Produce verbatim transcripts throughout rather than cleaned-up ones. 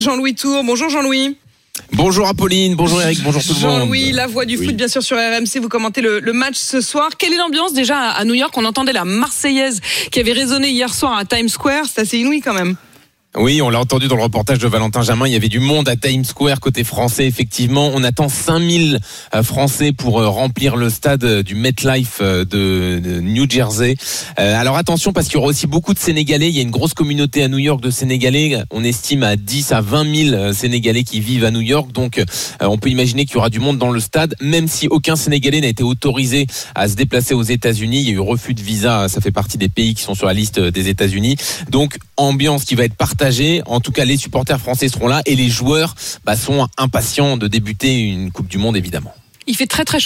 Jean-Louis Tour. Bonjour Jean-Louis. Bonjour Apolline, bonjour Eric, bonjour tout le monde. Jean-Louis, la voix du foot, oui. Bien sûr sur R M C, vous commentez le, le match ce soir. Quelle est l'ambiance déjà à New York? On entendait la Marseillaise qui avait résonné hier soir à Times Square, c'est assez inouï quand même. Oui, on l'a entendu dans le reportage de Valentin Jamin, il y avait du monde à Times Square côté français, effectivement. On attend cinq mille Français pour remplir le stade du MetLife de New Jersey. Alors attention, parce qu'il y aura aussi beaucoup de Sénégalais. Il y a une grosse communauté à New York de Sénégalais. On estime à dix à vingt mille Sénégalais qui vivent à New York. Donc on peut imaginer qu'il y aura du monde dans le stade, même si aucun Sénégalais n'a été autorisé à se déplacer aux États-Unis. Il y a eu refus de visa, ça fait partie des pays qui sont sur la liste des États-Unis. Donc ambiance qui va être partagée. En tout cas, les supporters français seront là et les joueurs bah, sont impatients de débuter une Coupe du Monde, évidemment. Il fait très très chaud ?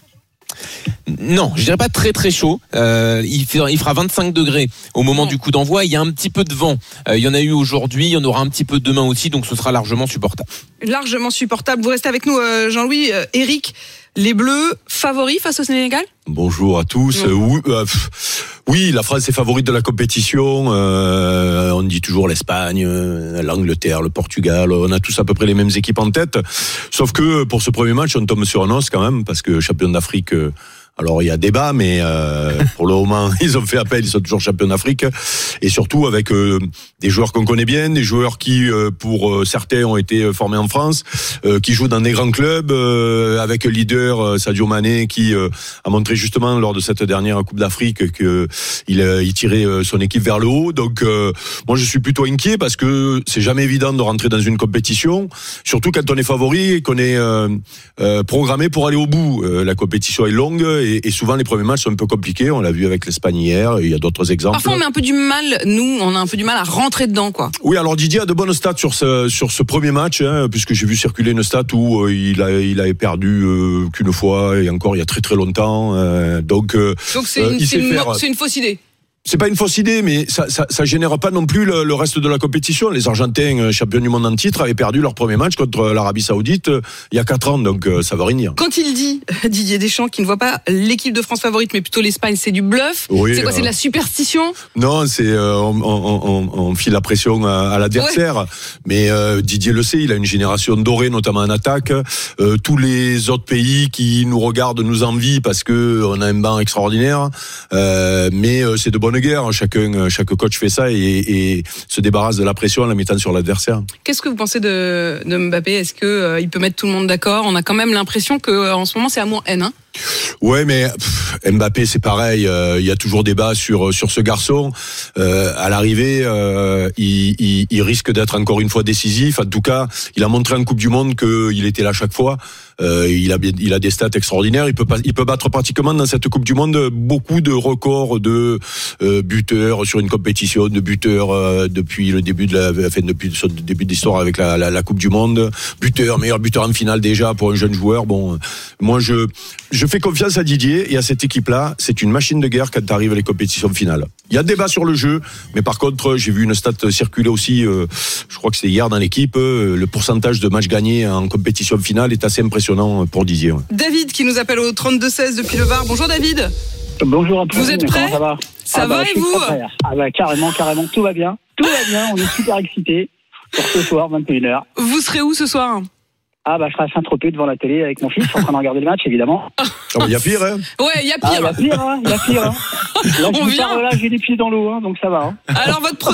Non, je dirais pas très très chaud. Euh, il, fait, il fera vingt-cinq degrés au moment du coup d'envoi. Il y a un petit peu de vent. Euh, il y en a eu aujourd'hui, il y en aura un petit peu demain aussi, donc ce sera largement supportable. Largement supportable. Vous restez avec nous, euh, Jean-Louis. Euh, Eric, les Bleus favoris face au Sénégal ? Bonjour à tous. Euh, oui, euh, oui, la France est favorite de la compétition. Euh, on dit toujours l'Espagne, l'Angleterre, le Portugal. On a tous à peu près les mêmes équipes en tête. Sauf que pour ce premier match, on tombe sur un os quand même, parce que champion d'Afrique. Euh, Alors il y a débat, mais euh, pour le moment ils ont fait appel, ils sont toujours champions d'Afrique, et surtout avec euh, des joueurs qu'on connaît bien, des joueurs qui euh, pour euh, certains ont été formés en France, euh, qui jouent dans des grands clubs, euh, avec le leader euh, Sadio Mané qui euh, a montré justement lors de cette dernière Coupe d'Afrique que il, euh, il tirait euh, son équipe vers le haut. Donc euh, moi je suis plutôt inquiet parce que c'est jamais évident de rentrer dans une compétition, surtout quand on est favori et qu'on est euh, euh, programmé pour aller au bout. Euh, la compétition est longue. Et, et souvent les premiers matchs sont un peu compliqués. On l'a vu avec l'Espagne hier. Il y a d'autres exemples. Parfois on met un peu du mal, nous, on a un peu du mal à rentrer dedans, quoi. Oui, alors Didier a de bonnes stats sur ce sur ce premier match, hein, puisque j'ai vu circuler une stat où euh, il a il avait perdu euh, qu'une fois et encore il y a très très longtemps. Euh, donc euh, donc c'est une, euh, c'est, une faire, c'est une fausse idée. C'est pas une fausse idée, mais ça, ça, ça génère pas non plus le, le reste de la compétition. Les Argentins, champions du monde en titre, avaient perdu leur premier match contre l'Arabie Saoudite euh, il y a quatre ans, donc euh, ça veut rien dire. Quand il dit, Didier Deschamps, qu'il ne voit pas l'équipe de France favorite, mais plutôt l'Espagne, c'est du bluff. Oui, c'est quoi, euh... c'est de la superstition ? Non, c'est euh, on, on, on, on file la pression à, à l'adversaire. Ouais. Mais euh, Didier le sait, il a une génération dorée, notamment en attaque. Euh, tous les autres pays qui nous regardent nous envient parce que on a un banc extraordinaire. Euh, mais euh, c'est de bonne guerre. Chacun, chaque coach fait ça et, et se débarrasse de la pression en la mettant sur l'adversaire. Qu'est-ce que vous pensez de, de Mbappé ? Est-ce que euh, il peut mettre tout le monde d'accord ? On a quand même l'impression que euh, en ce moment c'est amour-haine. Hein ? Ouais, mais pff, Mbappé c'est pareil. Il euh, y a toujours débat sur sur ce garçon. Euh, à l'arrivée, euh, il, il, il risque d'être encore une fois décisif. En tout cas, il a montré en Coupe du Monde qu'il était là chaque fois. Euh, il a il a des stats extraordinaires. Il peut pas, il peut battre pratiquement dans cette Coupe du Monde beaucoup de records de euh, buteurs sur une compétition, de buteurs euh, depuis le début de la, enfin depuis le début de l'histoire avec la, la, la Coupe du Monde. Buteur, meilleur buteur en finale déjà pour un jeune joueur. Bon, moi je je fais confiance à Didier et à cette équipe-là. C'est une machine de guerre quand arrive les compétitions finales. Il y a débat sur le jeu, mais par contre, j'ai vu une stat circuler aussi. Euh, je crois que c'était hier dans l'équipe. Euh, le pourcentage de matchs gagnés en compétition finale est assez impressionnant pour Didier. Ouais. David qui nous appelle au trente-deux seize depuis le Var. Bonjour David. Bonjour à tous. Vous êtes prêts ? Ça va, ça ah va bah, et vous ? Ah bah carrément, carrément, tout va bien. Tout va bien, on est super excités pour ce soir, vingt et une heures. Vous serez où ce soir ? Ah bah je serai à Saint-Tropez devant la télé avec mon fils en train de regarder le match évidemment. Il oh, y a pire hein. Ouais, il y a pire. Il ah, y a pire hein, il y a pire hein. Là, on vient parle, là j'ai les pieds dans l'eau hein, donc ça va. Hein. Alors votre prono ?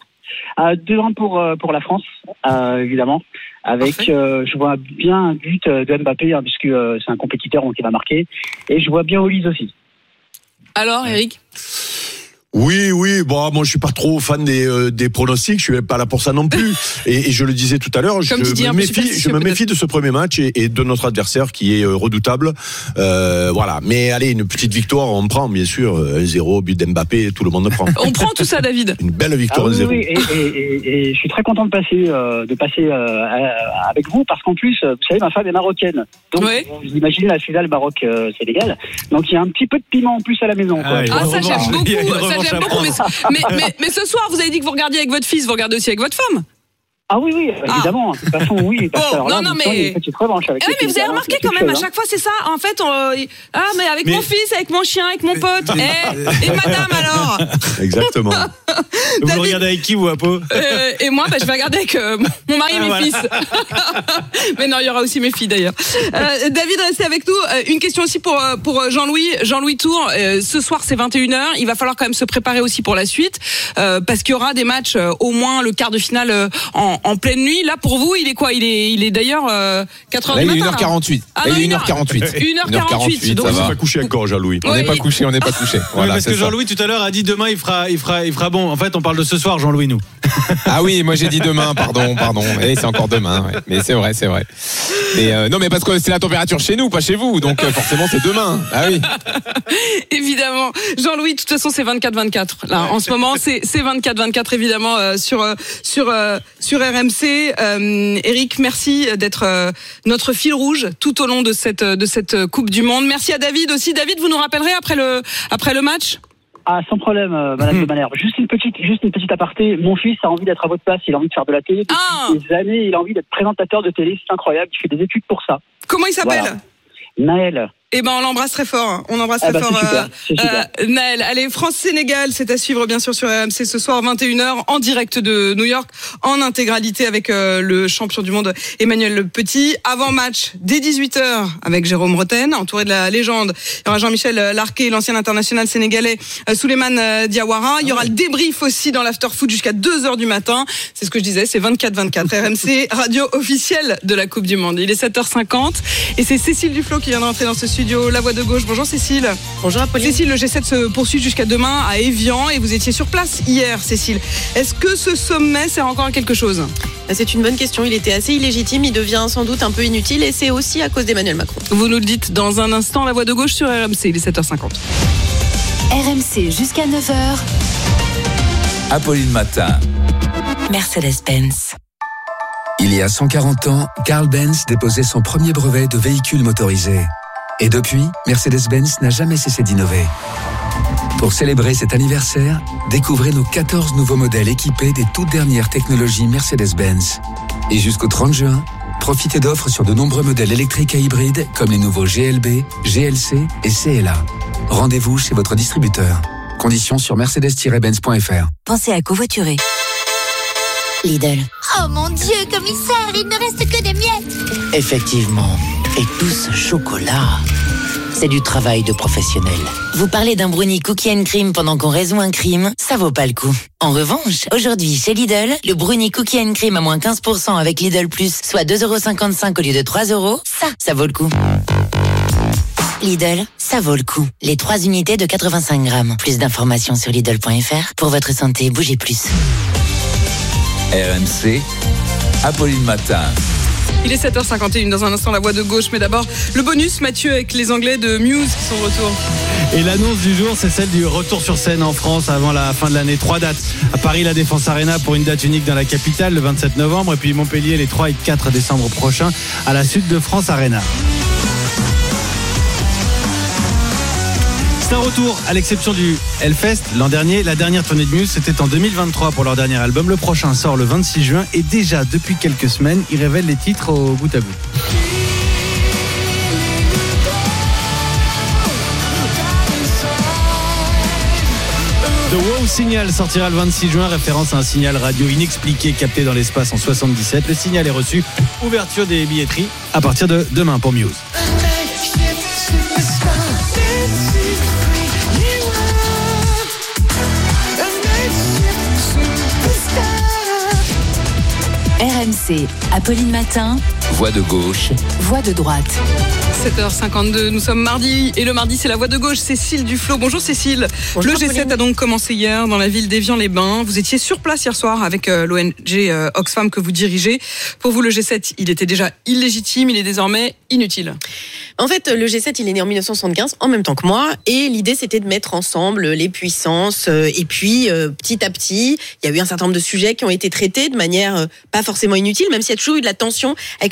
euh, deux un pour euh, pour la France euh, évidemment. Avec euh, je vois bien un but de Mbappé hein, puisque euh, c'est un compétiteur donc il va marquer et je vois bien Olise aussi. Alors Eric ? Oui, oui. Bon, moi, je suis pas trop fan des euh, des pronostics. Je suis pas là pour ça non plus. Et, et je le disais tout à l'heure, je me méfie, je me méfie de ce premier match et, et de notre adversaire qui est euh, redoutable. Euh, voilà. Mais allez, une petite victoire, on prend bien sûr. un zéro, but d'Mbappé, tout le monde prend. On prend tout ça, David. Une belle victoire, ah, oui, un zéro. Oui, et, et, et, et je suis très content de passer euh, de passer euh, avec vous parce qu'en plus, vous savez, ma femme est marocaine. Donc, ouais. Vous imaginez la finale Maroc-Sénégal. Donc, il y a un petit peu de piment en plus à la maison. Quoi. Ah, ah ça j'aime beaucoup. Ça, j'aime beaucoup. Mais, mais, mais, mais ce soir, vous avez dit que vous regardiez avec votre fils, vous regardez aussi avec votre femme ? Ah oui, oui, évidemment. Ah. De toute façon, oui. Parce oh, alors là, non, non, mais... il y a une petite revanche avec ah oui, mais vous avez remarqué quand même, à chaque fois, c'est ça. En fait, on... ah, mais avec mais... mon fils, avec mon chien, avec mon pote. et, et madame, alors. Exactement. Vous David... regardez avec qui, vous, Apo euh, Et moi, bah, je vais regarder avec euh, mon mari et ah, mes voilà. fils. Mais non, il y aura aussi mes filles, d'ailleurs. Euh, David, restez avec nous. Euh, une question aussi pour, pour Jean-Louis. Jean-Louis Tour, euh, ce soir, c'est vingt et une heures. Il va falloir quand même se préparer aussi pour la suite. Euh, parce qu'il y aura des matchs, euh, au moins le quart de finale euh, en, en pleine nuit. Là, pour vous, il est quoi ? Il est, il est d'ailleurs euh, quatre heures du matin. Il est une heure quarante-huit. Ah, il est une heure quarante-huit. une heure quarante-huit. Donc, on n'est pas couché encore, Jean-Louis. On n'est pas couché, on n'est pas couché. Voilà, parce que Jean-Louis, tout à l'heure, a dit demain, il fera, il fera, il fera bon. En fait, on parle de ce soir, Jean-Louis, nous. Ah oui, moi j'ai dit demain, pardon, pardon. Et c'est encore demain, ouais. Mais c'est vrai, c'est vrai. Mais euh, non, mais parce que c'est la température chez nous, pas chez vous. Donc euh, forcément, c'est demain. Ah oui. Évidemment. Jean-Louis, de toute façon, c'est vingt-quatre vingt-quatre. Là, en ce moment, c'est, c'est vingt-quatre vingt-quatre, évidemment, euh, sur, euh, sur, euh, sur R M C. Euh, Eric, merci d'être euh, notre fil rouge tout au long de cette, de cette Coupe du Monde. Merci à David aussi. David, vous nous rappellerez après le, après le match ? Ah, sans problème, euh, Madame mmh. de Malherbe. Juste une petite, juste une petite aparté. Mon fils a envie d'être à votre place. Il a envie de faire de la télé. Depuis ah. des années, il a envie d'être présentateur de télé. C'est incroyable. Il fait des études pour ça. Comment il s'appelle ? Voilà. Naël. Eh ben, on l'embrasse très fort. On embrasse ah très bah, fort c'est super, c'est super. Euh, Naël. Allez, France-Sénégal, c'est à suivre bien sûr sur R M C ce soir vingt et une heures en direct de New York en intégralité avec euh, le champion du monde Emmanuel Le Petit. Avant match dès dix-huit heures avec Jérôme Roten, entouré de la légende. Il y aura Jean-Michel Larquet, l'ancien international sénégalais euh, Souleymane euh, Diawara. Il y aura le débrief aussi dans l'after-foot jusqu'à deux heures du matin. C'est ce que je disais, c'est vingt-quatre vingt-quatre. R M C, radio officielle de la Coupe du Monde. Il est sept heures cinquante et c'est Cécile Duflot qui vient d'entrer dans ce studio. La voix de gauche. Bonjour Cécile. Bonjour Apolline. Cécile, le G sept se poursuit jusqu'à demain à Évian et vous étiez sur place hier, Cécile. Est-ce que ce sommet sert encore à quelque chose ? C'est une bonne question. Il était assez illégitime, il devient sans doute un peu inutile et c'est aussi à cause d'Emmanuel Macron. Vous nous le dites dans un instant, la voix de gauche sur R M C, il est sept heures cinquante. R M C jusqu'à neuf heures. Apolline Matin. Mercedes-Benz. Il y a cent quarante ans, Carl Benz déposait son premier brevet de véhicule motorisé. Et depuis, Mercedes-Benz n'a jamais cessé d'innover. Pour célébrer cet anniversaire, découvrez nos quatorze nouveaux modèles équipés des toutes dernières technologies Mercedes-Benz. Et jusqu'au trente juin, profitez d'offres sur de nombreux modèles électriques et hybrides comme les nouveaux G L B, G L C et C L A. Rendez-vous chez votre distributeur. Conditions sur mercedes tiret benz point f r. Pensez à covoiturer. Lidl. Oh mon Dieu, commissaire, il ne reste que des miettes. Effectivement. Et tout ce chocolat, c'est du travail de professionnel. Vous parlez d'un brownie cookie and cream pendant qu'on résout un crime, ça vaut pas le coup. En revanche, aujourd'hui chez Lidl, le brownie cookie and cream à moins quinze pour cent avec Lidl Plus, soit deux euros cinquante-cinq au lieu de trois euros, ça, ça vaut le coup. Lidl, ça vaut le coup. Les trois unités de quatre-vingt-cinq grammes. Plus d'informations sur Lidl point f r. Pour votre santé, bougez plus. R M C, Apolline Matin. Il est sept heures cinquante et une, dans un instant la voix de gauche, mais d'abord le bonus, Mathieu, avec les Anglais de Muse qui sont de retour. Et l'annonce du jour, c'est celle du retour sur scène en France avant la fin de l'année. Trois dates. À Paris, la Défense Arena pour une date unique dans la capitale, le vingt-sept novembre, et puis Montpellier les trois et quatre décembre prochains à la Sud de France Arena. C'est un retour, à l'exception du Hellfest l'an dernier. La dernière tournée de Muse, c'était en deux mille vingt-trois pour leur dernier album. Le prochain sort le vingt-six juin et déjà depuis quelques semaines, ils révèlent les titres au bout à bout. The Wow Signal sortira le vingt-six juin, référence à un signal radio inexpliqué capté dans l'espace en soixante-dix-sept. Le signal est reçu, ouverture des billetteries à partir de demain pour Muse. R M C, Apolline Matin. Voix de gauche. Voix de droite. sept heures cinquante-deux, nous sommes mardi et le mardi c'est la voix de gauche, Cécile Duflot. Bonjour Cécile. Bonjour, le G sept Pauline. a donc commencé hier dans la ville d'Évian-les-Bains. Vous étiez sur place hier soir avec euh, l'O N G euh, Oxfam que vous dirigez. Pour vous le G sept, il était déjà illégitime, il est désormais inutile. En fait, le G sept, il est né en dix-neuf cent soixante-quinze, en même temps que moi, et l'idée, c'était de mettre ensemble les puissances. Et puis, euh, petit à petit, il y a eu un certain nombre de sujets qui ont été traités de manière euh, pas forcément inutile, même s'il y a toujours eu de la tension avec la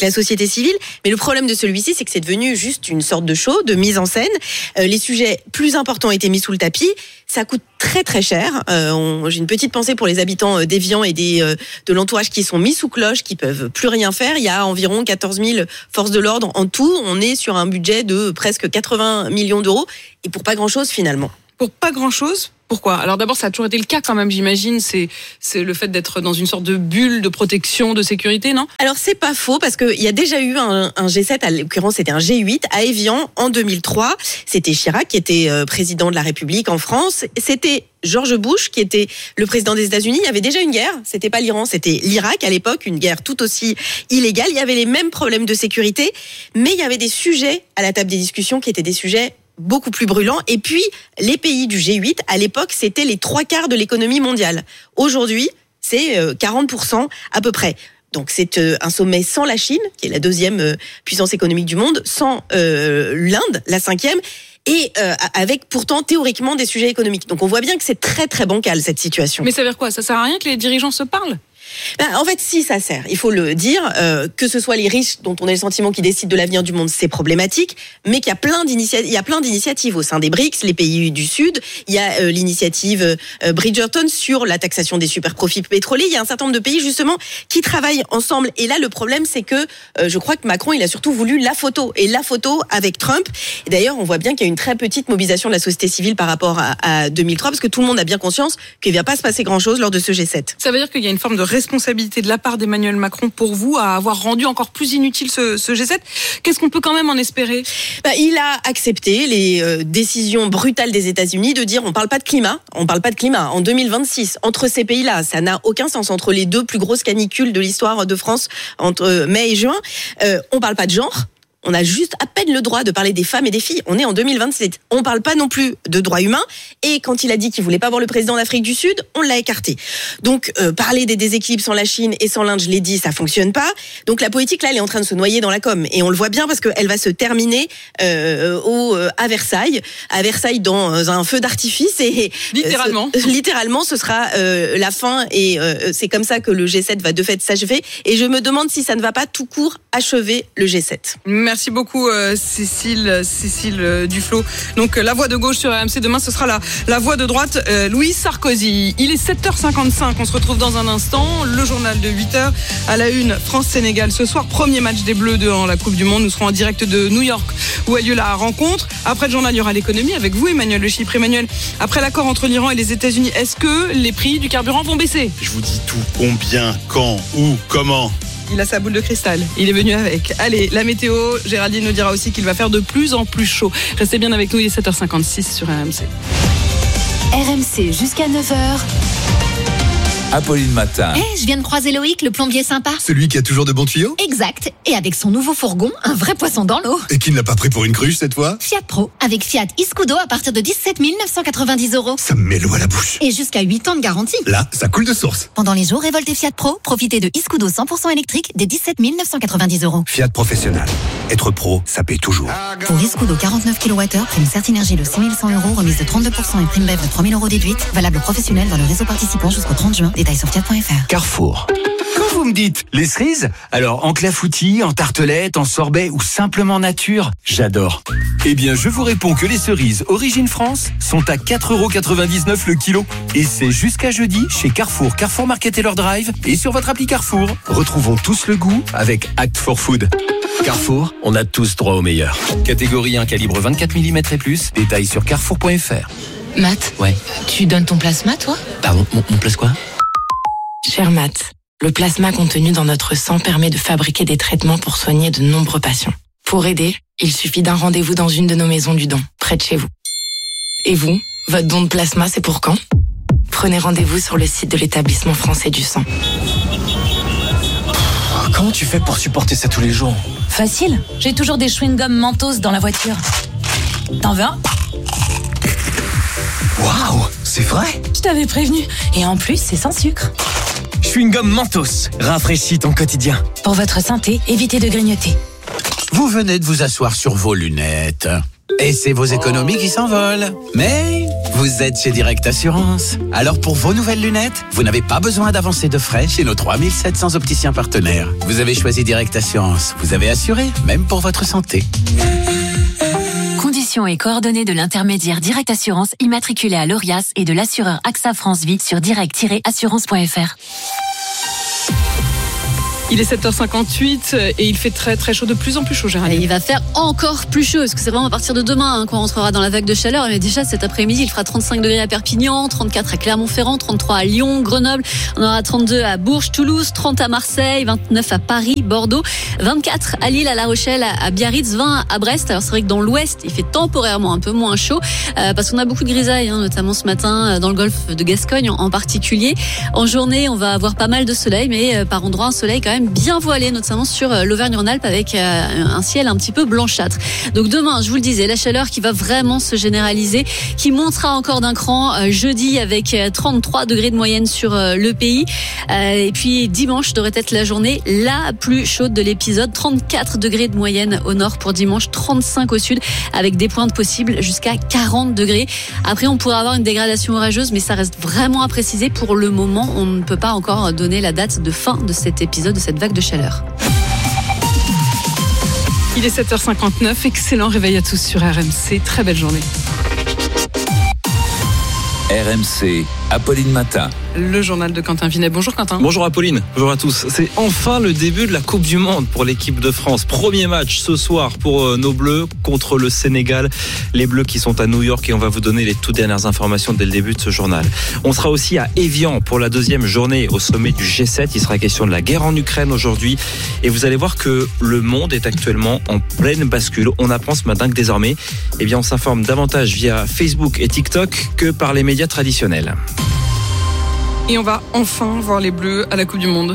la société civile. Mais le problème de celui-ci, c'est que c'est devenu juste une sorte de show, de mise en scène. Euh, les sujets plus importants ont été mis sous le tapis. Ça coûte très très cher. Euh, on, j'ai une petite pensée pour les habitants d'Évian et des, euh, de l'entourage qui sont mis sous cloche, qui peuvent plus rien faire. Il y a environ quatorze mille forces de l'ordre en tout. On est sur un budget de presque quatre-vingts millions d'euros et pour pas grand-chose finalement. Pour pas grand-chose ? Pourquoi ? Alors d'abord, ça a toujours été le cas quand même, j'imagine. C'est, c'est le fait d'être dans une sorte de bulle de protection, de sécurité, non ? Alors c'est pas faux parce qu'il y a déjà eu un, un G sept, à l'occurrence c'était un G huit à Évian en deux mille trois. C'était Chirac qui était euh, président de la République en France. C'était George Bush qui était le président des États-Unis. Il y avait déjà une guerre. C'était pas l'Iran, c'était l'Irak à l'époque, une guerre tout aussi illégale. Il y avait les mêmes problèmes de sécurité, mais il y avait des sujets à la table des discussions qui étaient des sujets beaucoup plus brûlant. Et puis, les pays du G huit, à l'époque, c'était les trois quarts de l'économie mondiale. Aujourd'hui, c'est quarante pour cent à peu près. Donc, c'est un sommet sans la Chine, qui est la deuxième puissance économique du monde, sans euh, l'Inde, la cinquième, et euh, avec pourtant théoriquement des sujets économiques. Donc, on voit bien que c'est très, très bancal, cette situation. Mais ça veut dire quoi ? Ça sert à rien que les dirigeants se parlent ? Ben, en fait, si, ça sert. Il faut le dire, euh, que ce soit les riches dont on a le sentiment qu'ils décident de l'avenir du monde, c'est problématique, mais qu'il y a plein d'initiatives, il y a plein d'initiatives au sein des BRICS, les pays du Sud. Il y a euh, l'initiative euh, Bridgerton sur la taxation des super-profits pétroliers. Il y a un certain nombre de pays, justement, qui travaillent ensemble. Et là, le problème, c'est que euh, je crois que Macron, il a surtout voulu la photo. Et la photo avec Trump. Et d'ailleurs, on voit bien qu'il y a une très petite mobilisation de la société civile par rapport à, à deux mille trois, parce que tout le monde a bien conscience qu'il ne va pas se passer grand-chose lors de ce G sept. Ça veut dire qu'il y a une forme de responsabilité de la part d'Emmanuel Macron pour vous à avoir rendu encore plus inutile ce, ce G sept. Qu'est-ce qu'on peut quand même en espérer ? Bah, il a accepté les euh, décisions brutales des États-Unis de dire on parle pas de climat, on parle pas de climat en deux mille vingt-six. Entre ces pays-là, ça n'a aucun sens, entre les deux plus grosses canicules de l'histoire de France entre euh, mai et juin. Euh, on parle pas de genre. On a juste à peine le droit de parler des femmes et des filles. On est en deux mille vingt-sept. On parle pas non plus de droits humains. Et quand il a dit qu'il voulait pas voir le président d'Afrique du Sud, on l'a écarté. Donc, euh, parler des déséquilibres sans la Chine et sans l'Inde, je l'ai dit, ça fonctionne pas. Donc, la politique, là, elle est en train de se noyer dans la com. Et on le voit bien parce qu'elle va se terminer euh, au, euh, à Versailles. À Versailles, dans un feu d'artifice. Et, littéralement. Euh, ce, littéralement, ce sera euh, la fin. Et euh, c'est comme ça que le G sept va de fait s'achever. Et je me demande si ça ne va pas tout court achever le G sept. Merci beaucoup euh, Cécile, Cécile euh, Duflot. Donc euh, la voix de gauche sur R M C, demain ce sera la, la voix de droite, euh, Louis Sarkozy. Il est sept heures cinquante-cinq, on se retrouve dans un instant, le journal de huit heures. À la une, France-Sénégal ce soir, premier match des Bleus dans la Coupe du Monde. Nous serons en direct de New York où a lieu la rencontre. Après le journal, il y aura l'économie avec vous Emmanuel Le Chypre. Emmanuel, après l'accord entre l'Iran et les États-Unis, est-ce que les prix du carburant vont baisser ? Je vous dis tout, combien, quand, où, comment ? Il a sa boule de cristal, il est venu avec. Allez, la météo, Géraldine nous dira aussi qu'il va faire de plus en plus chaud. Restez bien avec nous, il est sept heures cinquante-six sur R M C. R M C jusqu'à neuf heures. Apolline Matin. Hé, hey, je viens de croiser Loïc, le plombier sympa. Celui qui a toujours de bons tuyaux ? Exact. Et avec son nouveau fourgon, un vrai poisson dans l'eau. Et qui ne l'a pas pris pour une cruche cette fois ? Fiat Pro, avec Fiat Iscudo à partir de dix-sept mille neuf cent quatre-vingt-dix euros. Ça me met l'eau à la bouche. Et jusqu'à huit ans de garantie. Là, ça coule de source. Pendant les jours révoltés Fiat Pro, profitez de Iscudo cent pour cent électrique dès dix-sept mille neuf cent quatre-vingt-dix euros. Fiat Professionnel. Être pro, ça paie toujours. Pour Iscudo quarante-neuf kilowattheures, prime Certinergie de six mille cent euros, remise de trente-deux pour cent et prime B E F de trois mille euros déduite. Valable professionnel dans le réseau participant jusqu'au trente juin. Détails sur fiat point f r. Carrefour. Quand vous me dites les cerises, alors en clafoutis, en tartelette, en sorbet ou simplement nature, j'adore. Eh bien, je vous réponds que les cerises Origine France sont à quatre euros quatre-vingt-dix-neuf le kilo. Et c'est jusqu'à jeudi chez Carrefour, Carrefour Market et leur drive et sur votre appli Carrefour. Retrouvons tous le goût avec Act for Food. Carrefour, on a tous droit au meilleur. Catégorie un, calibre vingt-quatre millimètres et plus. Détails sur carrefour point f r. Matt, ouais. Tu donnes ton plasma, toi ? Pardon, mon, mon place quoi ? Cher Matt, le plasma contenu dans notre sang permet de fabriquer des traitements pour soigner de nombreux patients. Pour aider, il suffit d'un rendez-vous dans une de nos maisons du don, près de chez vous. Et vous, votre don de plasma, c'est pour quand ? Prenez rendez-vous sur le site de l'établissement français du sang. Comment tu fais pour supporter ça tous les jours ? Facile, j'ai toujours des chewing-gums Mentos dans la voiture. T'en veux un ? Waouh, c'est vrai ? Je t'avais prévenu. Et en plus, c'est sans sucre. Chewing-gum Mentos, rafraîchit ton quotidien. Pour votre santé, évitez de grignoter. Vous venez de vous asseoir sur vos lunettes. Et c'est vos économies qui s'envolent. Mais Vous êtes chez Direct Assurance. Alors pour vos nouvelles lunettes, vous n'avez pas besoin d'avancer de frais chez nos trois mille sept cents opticiens partenaires. Vous avez choisi Direct Assurance. Vous avez assuré, même pour votre santé. Conditions et coordonnées de l'intermédiaire Direct Assurance immatriculé à l'Orias et de l'assureur AXA France Vie sur direct tiret assurance point f r. Il est sept heures cinquante-huit et il fait très très chaud, de plus en plus chaud, Géraldine. Et il va faire encore plus chaud, parce que c'est vraiment à partir de demain hein, qu'on rentrera dans la vague de chaleur. Mais déjà cet après-midi, il fera trente-cinq degrés à Perpignan, trente-quatre à Clermont-Ferrand, trente-trois à Lyon, Grenoble. On aura trente-deux à Bourges, Toulouse, trente à Marseille, vingt-neuf à Paris, Bordeaux, vingt-quatre à Lille, à La Rochelle, à Biarritz, vingt à Brest. Alors c'est vrai que dans l'ouest, il fait temporairement un peu moins chaud, euh, parce qu'on a beaucoup de grisailles, hein, notamment ce matin dans le golfe de Gascogne en particulier. En journée, on va avoir pas mal de soleil, mais euh, par endroits un soleil quand même bien voilé, notamment sur l'Auvergne-Rhône-Alpes avec un ciel un petit peu blanchâtre. Donc demain, je vous le disais, la chaleur qui va vraiment se généraliser, qui montera encore d'un cran jeudi avec trente-trois degrés de moyenne sur le pays. Et puis dimanche devrait être la journée la plus chaude de l'épisode, trente-quatre degrés de moyenne au nord pour dimanche, trente-cinq au sud avec des pointes possibles jusqu'à quarante degrés. Après, on pourrait avoir une dégradation orageuse, mais ça reste vraiment à préciser. Pour le moment, on ne peut pas encore donner la date de fin de cet épisode, de cette vague de chaleur. Il est sept heures cinquante-neuf, excellent réveil à tous sur R M C, très belle journée. R M C, Apolline Matin. Le journal de Quentin Vinet. Bonjour Quentin. Bonjour Apolline, bonjour à tous. C'est enfin le début de la Coupe du Monde pour l'équipe de France. Premier match ce soir pour nos Bleus contre le Sénégal. Les Bleus qui sont à New York, et on va vous donner les toutes dernières informations dès le début de ce journal. On sera aussi à Évian pour la deuxième journée au sommet du G sept. Il sera question de la guerre en Ukraine aujourd'hui. Et vous allez voir que le monde est actuellement en pleine bascule. On apprend ce matin que désormais, eh bien, on s'informe davantage via Facebook et TikTok que par les médias traditionnels. Et on va enfin voir les Bleus à la Coupe du Monde.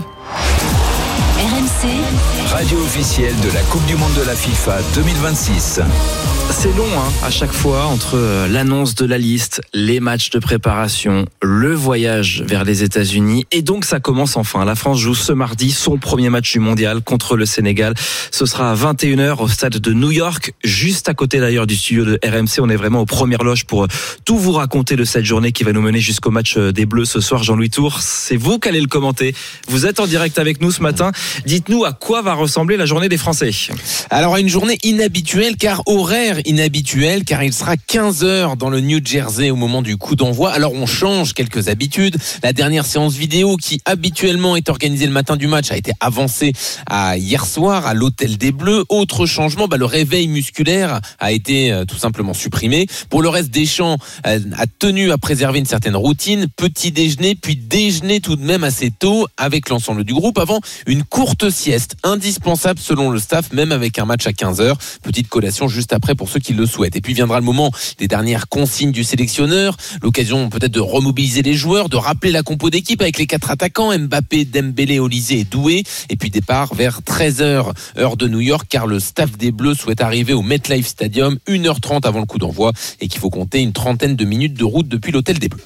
R M C, radio officielle de la Coupe du Monde de la FIFA deux mille vingt-six. C'est long hein, à chaque fois entre l'annonce de la liste, les matchs de préparation, le voyage vers les États-Unis, et donc ça commence enfin. La France joue ce mardi son premier match du mondial contre le Sénégal. Ce sera à vingt et une heures au stade de New York, juste à côté d'ailleurs du studio de R M C. On est vraiment aux premières loges pour tout vous raconter de cette journée qui va nous mener jusqu'au match des Bleus ce soir. Jean-Louis Tour, c'est vous qui allez le commenter. Vous êtes en direct avec nous ce matin. Dites-nous à quoi va ressembler la journée des Français. Alors, une journée inhabituelle, car horaire inhabituel, car il sera quinze heures dans le New Jersey au moment du coup d'envoi. Alors on change quelques habitudes. La dernière séance vidéo qui habituellement est organisée le matin du match a été avancée à hier soir à l'hôtel des Bleus. Autre changement, bah, le réveil musculaire a été euh, tout simplement supprimé. Pour le reste, Deschamps euh, a tenu à préserver une certaine routine. Petit déjeuner, puis déjeuner tout de même assez tôt avec l'ensemble du groupe avant une courte sieste indispensable selon le staff, même avec un match à quinze heures. Petite collation juste après pour ceux qui le souhaitent. Et puis viendra le moment des dernières consignes du sélectionneur, l'occasion peut-être de remobiliser les joueurs, de rappeler la compo d'équipe avec les quatre attaquants, Mbappé, Dembélé, Olysée et Doué. Et puis départ vers treize heures, heure de New York, car le staff des Bleus souhaite arriver au MetLife Stadium une heure trente avant le coup d'envoi et qu'il faut compter une trentaine de minutes de route depuis l'hôtel des Bleus.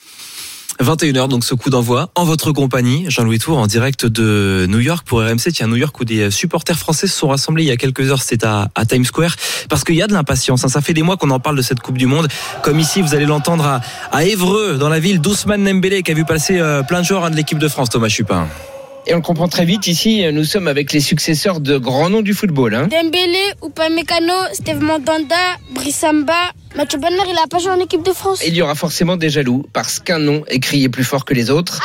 vingt et une heures, donc ce coup d'envoi en votre compagnie, Jean-Louis Tour, en direct de New York pour R M C. Tiens, New York où des supporters français se sont rassemblés il y a quelques heures, c'était à, à Times Square, parce qu'il y a de l'impatience, hein. Ça fait des mois qu'on en parle de cette Coupe du Monde, comme ici vous allez l'entendre à, à Évreux, dans la ville d'Ousmane Dembélé, qui a vu passer euh, plein de joueurs hein, de l'équipe de France, Thomas Chupin. Et on le comprend très vite, ici nous sommes avec les successeurs de grands noms du football. Hein. Dembélé, Upamecano, Steve Mandanda, Brissamba, Mathieu Banner, il a pas joué en équipe de France. Et il y aura forcément des jaloux, parce qu'un nom est crié plus fort que les autres.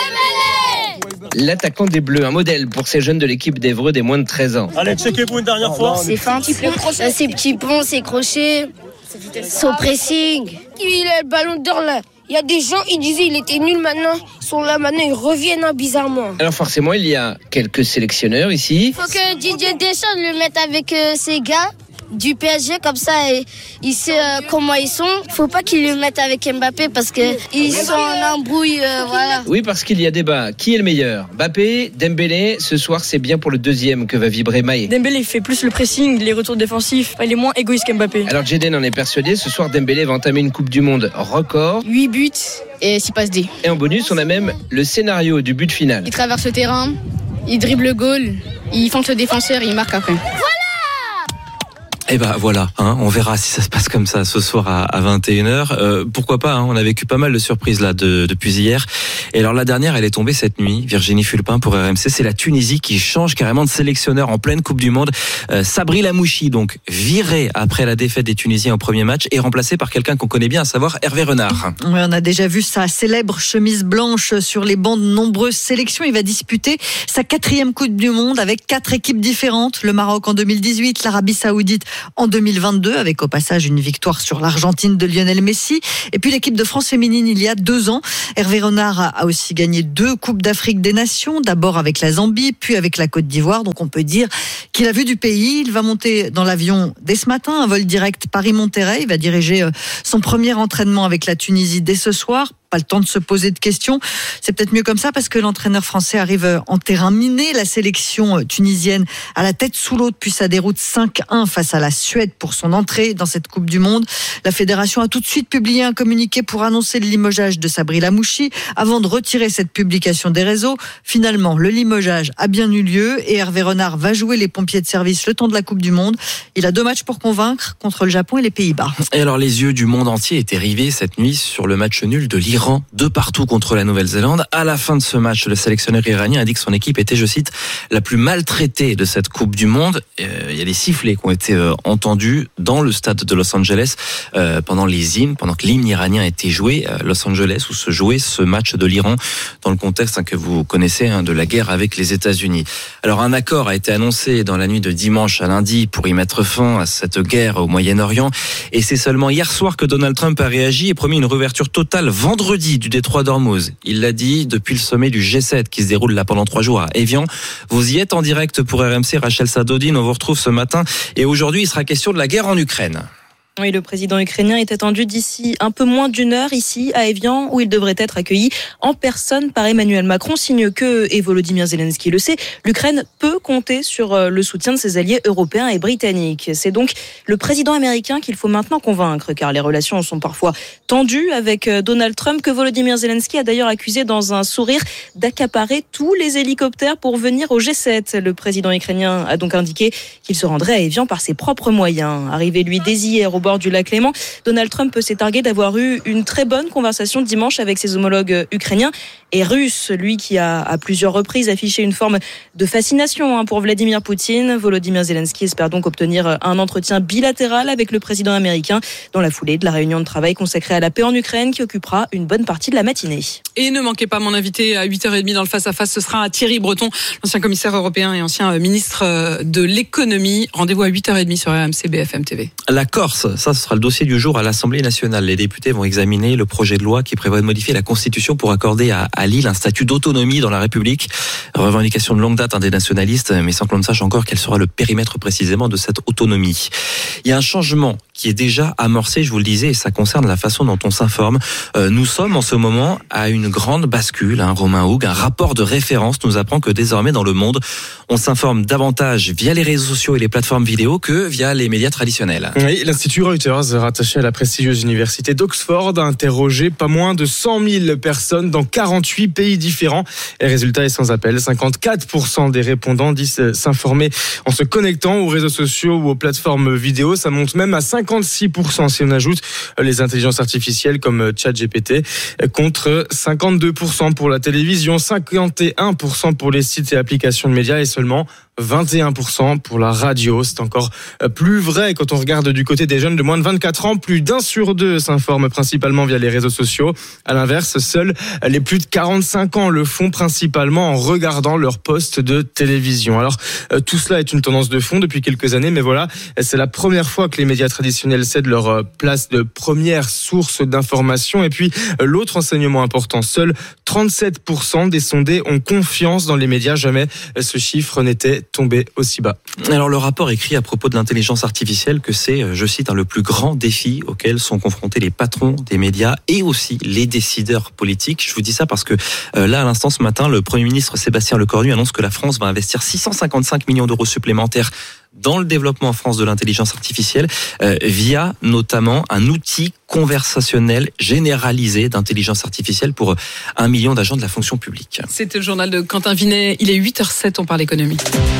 Allez Dembélé! L'attaquant des Bleus, un modèle pour ces jeunes de l'équipe d'Évreux des moins de treize ans. Allez, checkez-vous une dernière fois. C'est fin, c'est petits ponts, c'est crochets, son pressing. Il a le ballon d'or là. Il y a des gens, ils disaient il était nul, maintenant ils sont là, maintenant ils reviennent hein, bizarrement. Alors forcément, il y a quelques sélectionneurs ici. Il faut que Didier Deschamps le mette avec euh, ses gars du P S G, comme ça et, il sait euh, comment ils sont. Il faut pas qu'il le mette avec Mbappé parce que ils sont en embrouille, euh, voilà. Oui, parce qu'il y a débat. Qui est le meilleur? Mbappé, Dembélé? Ce soir, c'est bien pour le deuxième que va vibrer Maé. Dembélé fait plus le pressing, les retours défensifs. Il est moins égoïste qu'Mbappé. Alors Jeden en est persuadé. Ce soir, Dembélé va entamer une Coupe du Monde record. huit buts et six passes D. Et en bonus, on a même le scénario du but final. Il traverse le terrain, il dribble le goal, il fonce le défenseur et il marque après. Eh ben voilà, hein, on verra si ça se passe comme ça ce soir à, à vingt et une heures. Euh, pourquoi pas, hein, on a vécu pas mal de surprises là de, depuis hier. Et alors la dernière, elle est tombée cette nuit, Virginie Fulpin pour R M C, c'est la Tunisie qui change carrément de sélectionneur en pleine Coupe du Monde. Euh, Sabri Lamouchi, donc viré après la défaite des Tunisiens au premier match, est remplacé par quelqu'un qu'on connaît bien, à savoir Hervé Renard. Oui, on a déjà vu sa célèbre chemise blanche sur les bancs de nombreuses sélections. Il va disputer sa quatrième Coupe du Monde avec quatre équipes différentes. Le Maroc en deux mille dix-huit, l'Arabie Saoudite en deux mille vingt-deux, avec au passage une victoire sur l'Argentine de Lionel Messi. Et puis l'équipe de France féminine il y a deux ans. Hervé Renard a aussi gagné deux Coupes d'Afrique des Nations, d'abord avec la Zambie, puis avec la Côte d'Ivoire. Donc on peut dire qu'il a vu du pays. Il va monter dans l'avion dès ce matin, un vol direct Paris-Monterrey. Il va diriger son premier entraînement avec la Tunisie dès ce soir. Pas le temps de se poser de questions. C'est peut-être mieux comme ça parce que l'entraîneur français arrive en terrain miné. La sélection tunisienne à la tête sous l'eau depuis sa déroute cinq un face à la Suède pour son entrée dans cette Coupe du Monde. La fédération a tout de suite publié un communiqué pour annoncer le limogeage de Sabri Lamouchi avant de retirer cette publication des réseaux. Finalement, le limogeage a bien eu lieu et Hervé Renard va jouer les pompiers de service le temps de la Coupe du Monde. Il a deux matchs pour convaincre contre le Japon et les Pays-Bas. Et alors les yeux du monde entier étaient rivés cette nuit sur le match nul de l'Iran. De partout contre la Nouvelle-Zélande. À la fin de ce match, le sélectionneur iranien a dit que son équipe était, je cite, la plus maltraitée de cette Coupe du Monde. Euh, il y a des sifflets qui ont été euh, entendus dans le stade de Los Angeles euh, pendant les hymnes, pendant que l'hymne iranien était joué à Los Angeles, où se jouait ce match de l'Iran dans le contexte hein, que vous connaissez hein, de la guerre avec les États-Unis. Alors un accord a été annoncé dans la nuit de dimanche à lundi pour y mettre fin à cette guerre au Moyen-Orient. Et c'est seulement hier soir que Donald Trump a réagi et promis une réouverture totale vendredi du détroit d'Ormuz. Il l'a dit depuis le sommet du G sept qui se déroule là pendant trois jours à Évian. Vous y êtes en direct pour R M C, Rachel Sadodine. On vous retrouve ce matin et aujourd'hui il sera question de la guerre en Ukraine. Oui, le président ukrainien est attendu d'ici un peu moins d'une heure ici à Évian où il devrait être accueilli en personne par Emmanuel Macron, signe que, et Volodymyr Zelensky le sait, l'Ukraine peut compter sur le soutien de ses alliés européens et britanniques. C'est donc le président américain qu'il faut maintenant convaincre car les relations sont parfois tendues avec Donald Trump que Volodymyr Zelensky a d'ailleurs accusé dans un sourire d'accaparer tous les hélicoptères pour venir au G sept. Le président ukrainien a donc indiqué qu'il se rendrait à Évian par ses propres moyens. Arrivé lui dès hier au bord du lac Léman, Donald Trump s'est targué d'avoir eu une très bonne conversation dimanche avec ses homologues ukrainiens et russes, lui qui a à plusieurs reprises affiché une forme de fascination pour Vladimir Poutine. Volodymyr Zelensky espère donc obtenir un entretien bilatéral avec le président américain dans la foulée de la réunion de travail consacrée à la paix en Ukraine qui occupera une bonne partie de la matinée. Et ne manquez pas mon invité à huit heures trente dans le face-à-face, ce sera Thierry Breton, l'ancien commissaire européen et ancien ministre de l'économie. Rendez-vous à huit heures trente sur R M C B F M T V. La Corse, ça ce sera le dossier du jour à l'Assemblée nationale. Les députés vont examiner le projet de loi qui prévoit de modifier la Constitution pour accorder à, à l'île un statut d'autonomie dans la République. Revendication de longue date hein, des nationalistes, mais sans que l'on ne sache encore quel sera le périmètre précisément de cette autonomie. Il y a un changement qui est déjà amorcé, je vous le disais, et ça concerne la façon dont on s'informe. Euh, nous sommes en ce moment à une grande bascule. Hein, Romain Houg, un rapport de référence nous apprend que désormais dans le monde, on s'informe davantage via les réseaux sociaux et les plateformes vidéo que via les médias traditionnels. Oui, l'Institut Reuters, rattaché à la prestigieuse université d'Oxford, a interrogé pas moins de cent mille personnes dans quarante-huit pays différents. Et le résultat est sans appel. cinquante-quatre pour cent des répondants disent s'informer en se connectant aux réseaux sociaux ou aux plateformes vidéo. Ça monte même à cinquante-six pour cent si on ajoute les intelligences artificielles comme ChatGPT, contre cinquante-deux pour cent pour la télévision, cinquante et un pour cent pour les sites et applications de médias et seulement vingt et un pour cent pour la radio. C'est encore plus vrai quand on regarde du côté des jeunes de moins de vingt-quatre ans. Plus d'un sur deux s'informent principalement via les réseaux sociaux. À l'inverse, seuls les plus de quarante-cinq ans le font principalement en regardant leur poste de télévision. Alors, tout cela est une tendance de fond depuis quelques années, mais voilà, c'est la première fois que les médias traditionnels cèdent leur place de première source d'information. Et puis, l'autre enseignement important, seuls trente-sept pour cent des sondés ont confiance dans les médias. Jamais ce chiffre n'était tombé aussi bas. Alors le rapport écrit à propos de l'intelligence artificielle que c'est, je cite, le plus grand défi auquel sont confrontés les patrons des médias et aussi les décideurs politiques. Je vous dis ça parce que euh, là, à l'instant, ce matin, le Premier ministre Sébastien Lecornu annonce que la France va investir six cent cinquante-cinq millions d'euros supplémentaires dans le développement en France de l'intelligence artificielle euh, via notamment un outil conversationnel généralisé d'intelligence artificielle pour un million d'agents de la fonction publique. C'était le journal de Quentin Vinet. Il est huit heures zéro sept, on parle économie.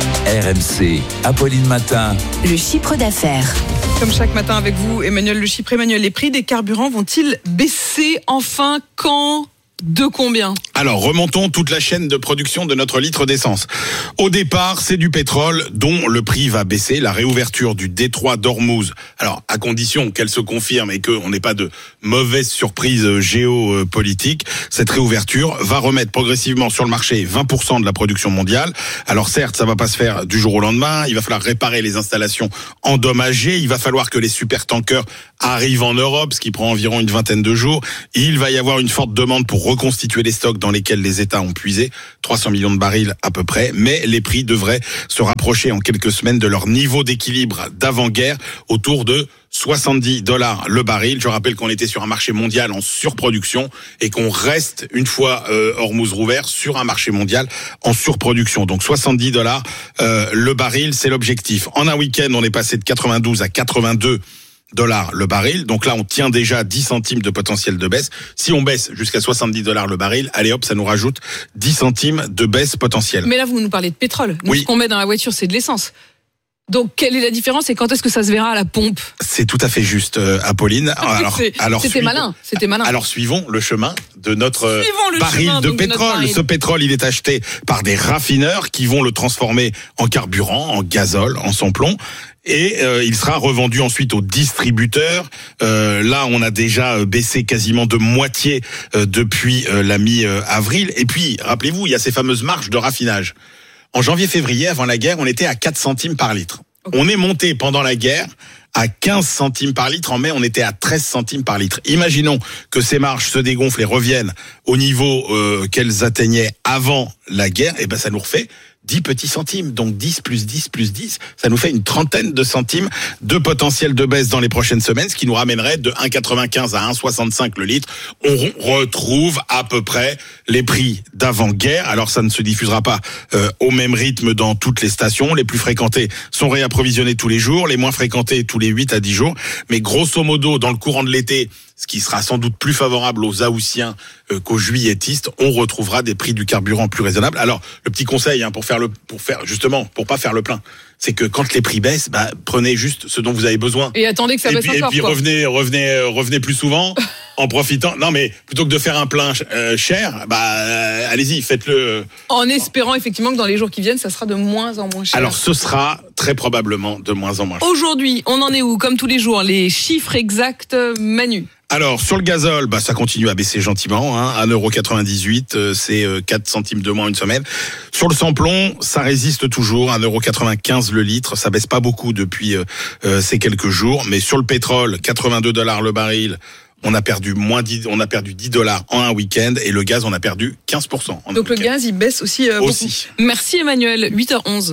R M C, Apolline Matin. Le chiffre d'affaires. Comme chaque matin avec vous, Emmanuel Le Chypre. Emmanuel, les prix des carburants vont-ils baisser enfin? Quand? De combien? Alors, remontons toute la chaîne de production de notre litre d'essence. Au départ, c'est du pétrole dont le prix va baisser. La réouverture du détroit d'Ormuz, alors à condition qu'elle se confirme et qu'on n'ait pas de mauvaises surprises géopolitiques, cette réouverture va remettre progressivement sur le marché vingt pour cent de la production mondiale. Alors certes, ça va pas se faire du jour au lendemain. Il va falloir réparer les installations endommagées. Il va falloir que les supertankers arrivent en Europe, ce qui prend environ une vingtaine de jours. Il va y avoir une forte demande pour reconstituer les stocks dans lesquels les États ont puisé, trois cents millions de barils à peu près, mais les prix devraient se rapprocher en quelques semaines de leur niveau d'équilibre d'avant-guerre, autour de soixante-dix dollars le baril. Je rappelle qu'on était sur un marché mondial en surproduction et qu'on reste, une fois euh, Hormuz rouvert, sur un marché mondial en surproduction. Donc soixante-dix dollars euh, le baril, c'est l'objectif. En un week-end, on est passé de quatre-vingt-douze à quatre-vingt-deux dollars le baril. Donc là, on tient déjà dix centimes de potentiel de baisse. Si on baisse jusqu'à soixante-dix dollars le baril, allez hop, ça nous rajoute dix centimes de baisse potentielle. Mais là, vous nous parlez de pétrole. Nous, oui. Ce qu'on met dans la voiture, c'est de l'essence. Donc, quelle est la différence et quand est-ce que ça se verra à la pompe? C'est tout à fait juste, euh, Apolline. Alors, c'est, alors c'était suivons, malin. C'était malin. Alors, suivons le chemin de notre le baril chemin, de donc, pétrole. de baril. Ce pétrole, il est acheté par des raffineurs qui vont le transformer en carburant, en gazole, en samplon. Et euh, il sera revendu ensuite aux distributeurs. Euh, là, on a déjà baissé quasiment de moitié euh, depuis euh, la mi-avril. Et puis, rappelez-vous, il y a ces fameuses marges de raffinage. En janvier-février, avant la guerre, on était à quatre centimes par litre. Okay. On est monté pendant la guerre à quinze centimes par litre. En mai, on était à treize centimes par litre. Imaginons que ces marges se dégonflent et reviennent au niveau euh, qu'elles atteignaient avant la guerre. Et ben, ça nous refait dix petits centimes. Donc dix plus dix plus dix, ça nous fait une trentaine de centimes de potentiel de baisse dans les prochaines semaines, ce qui nous ramènerait de un virgule quatre-vingt-quinze à un virgule soixante-cinq le litre. On retrouve à peu près les prix d'avant-guerre. Alors ça ne se diffusera pas euh, au même rythme dans toutes les stations. Les plus fréquentées sont réapprovisionnées tous les jours, les moins fréquentées tous les huit à dix jours. Mais grosso modo, dans le courant de l'été, ce qui sera sans doute plus favorable aux Haussiens euh, qu'aux Juilletistes, on retrouvera des prix du carburant plus raisonnables. Alors, le petit conseil hein, pour faire le, pour faire justement, pour pas faire le plein, c'est que quand les prix baissent, bah, prenez juste ce dont vous avez besoin. Et attendez que ça et baisse puis, encore. Et puis quoi. revenez, revenez, revenez plus souvent en profitant. Non, mais plutôt que de faire un plein euh, cher, bah euh, allez-y, faites-le. En espérant effectivement que dans les jours qui viennent, ça sera de moins en moins cher. Alors, ce sera très probablement de moins en moins cher. Aujourd'hui, on en est où? Comme tous les jours, les chiffres exacts, Manu. Alors, sur le gazole, bah, ça continue à baisser gentiment, hein. un euro quatre-vingt-dix-huit, euh, c'est euh, quatre centimes de moins une semaine. Sur le samplon, ça résiste toujours, un euro quatre-vingt-quinze le litre, ça baisse pas beaucoup depuis euh, euh, ces quelques jours. Mais sur le pétrole, quatre-vingt-deux dollars le baril, on a perdu moins dix, on a perdu dix dollars en un week-end, et le gaz, on a perdu quinze pour cent. En Donc le gaz, il baisse aussi, euh, aussi. beaucoup. Merci Emmanuel, huit heures onze.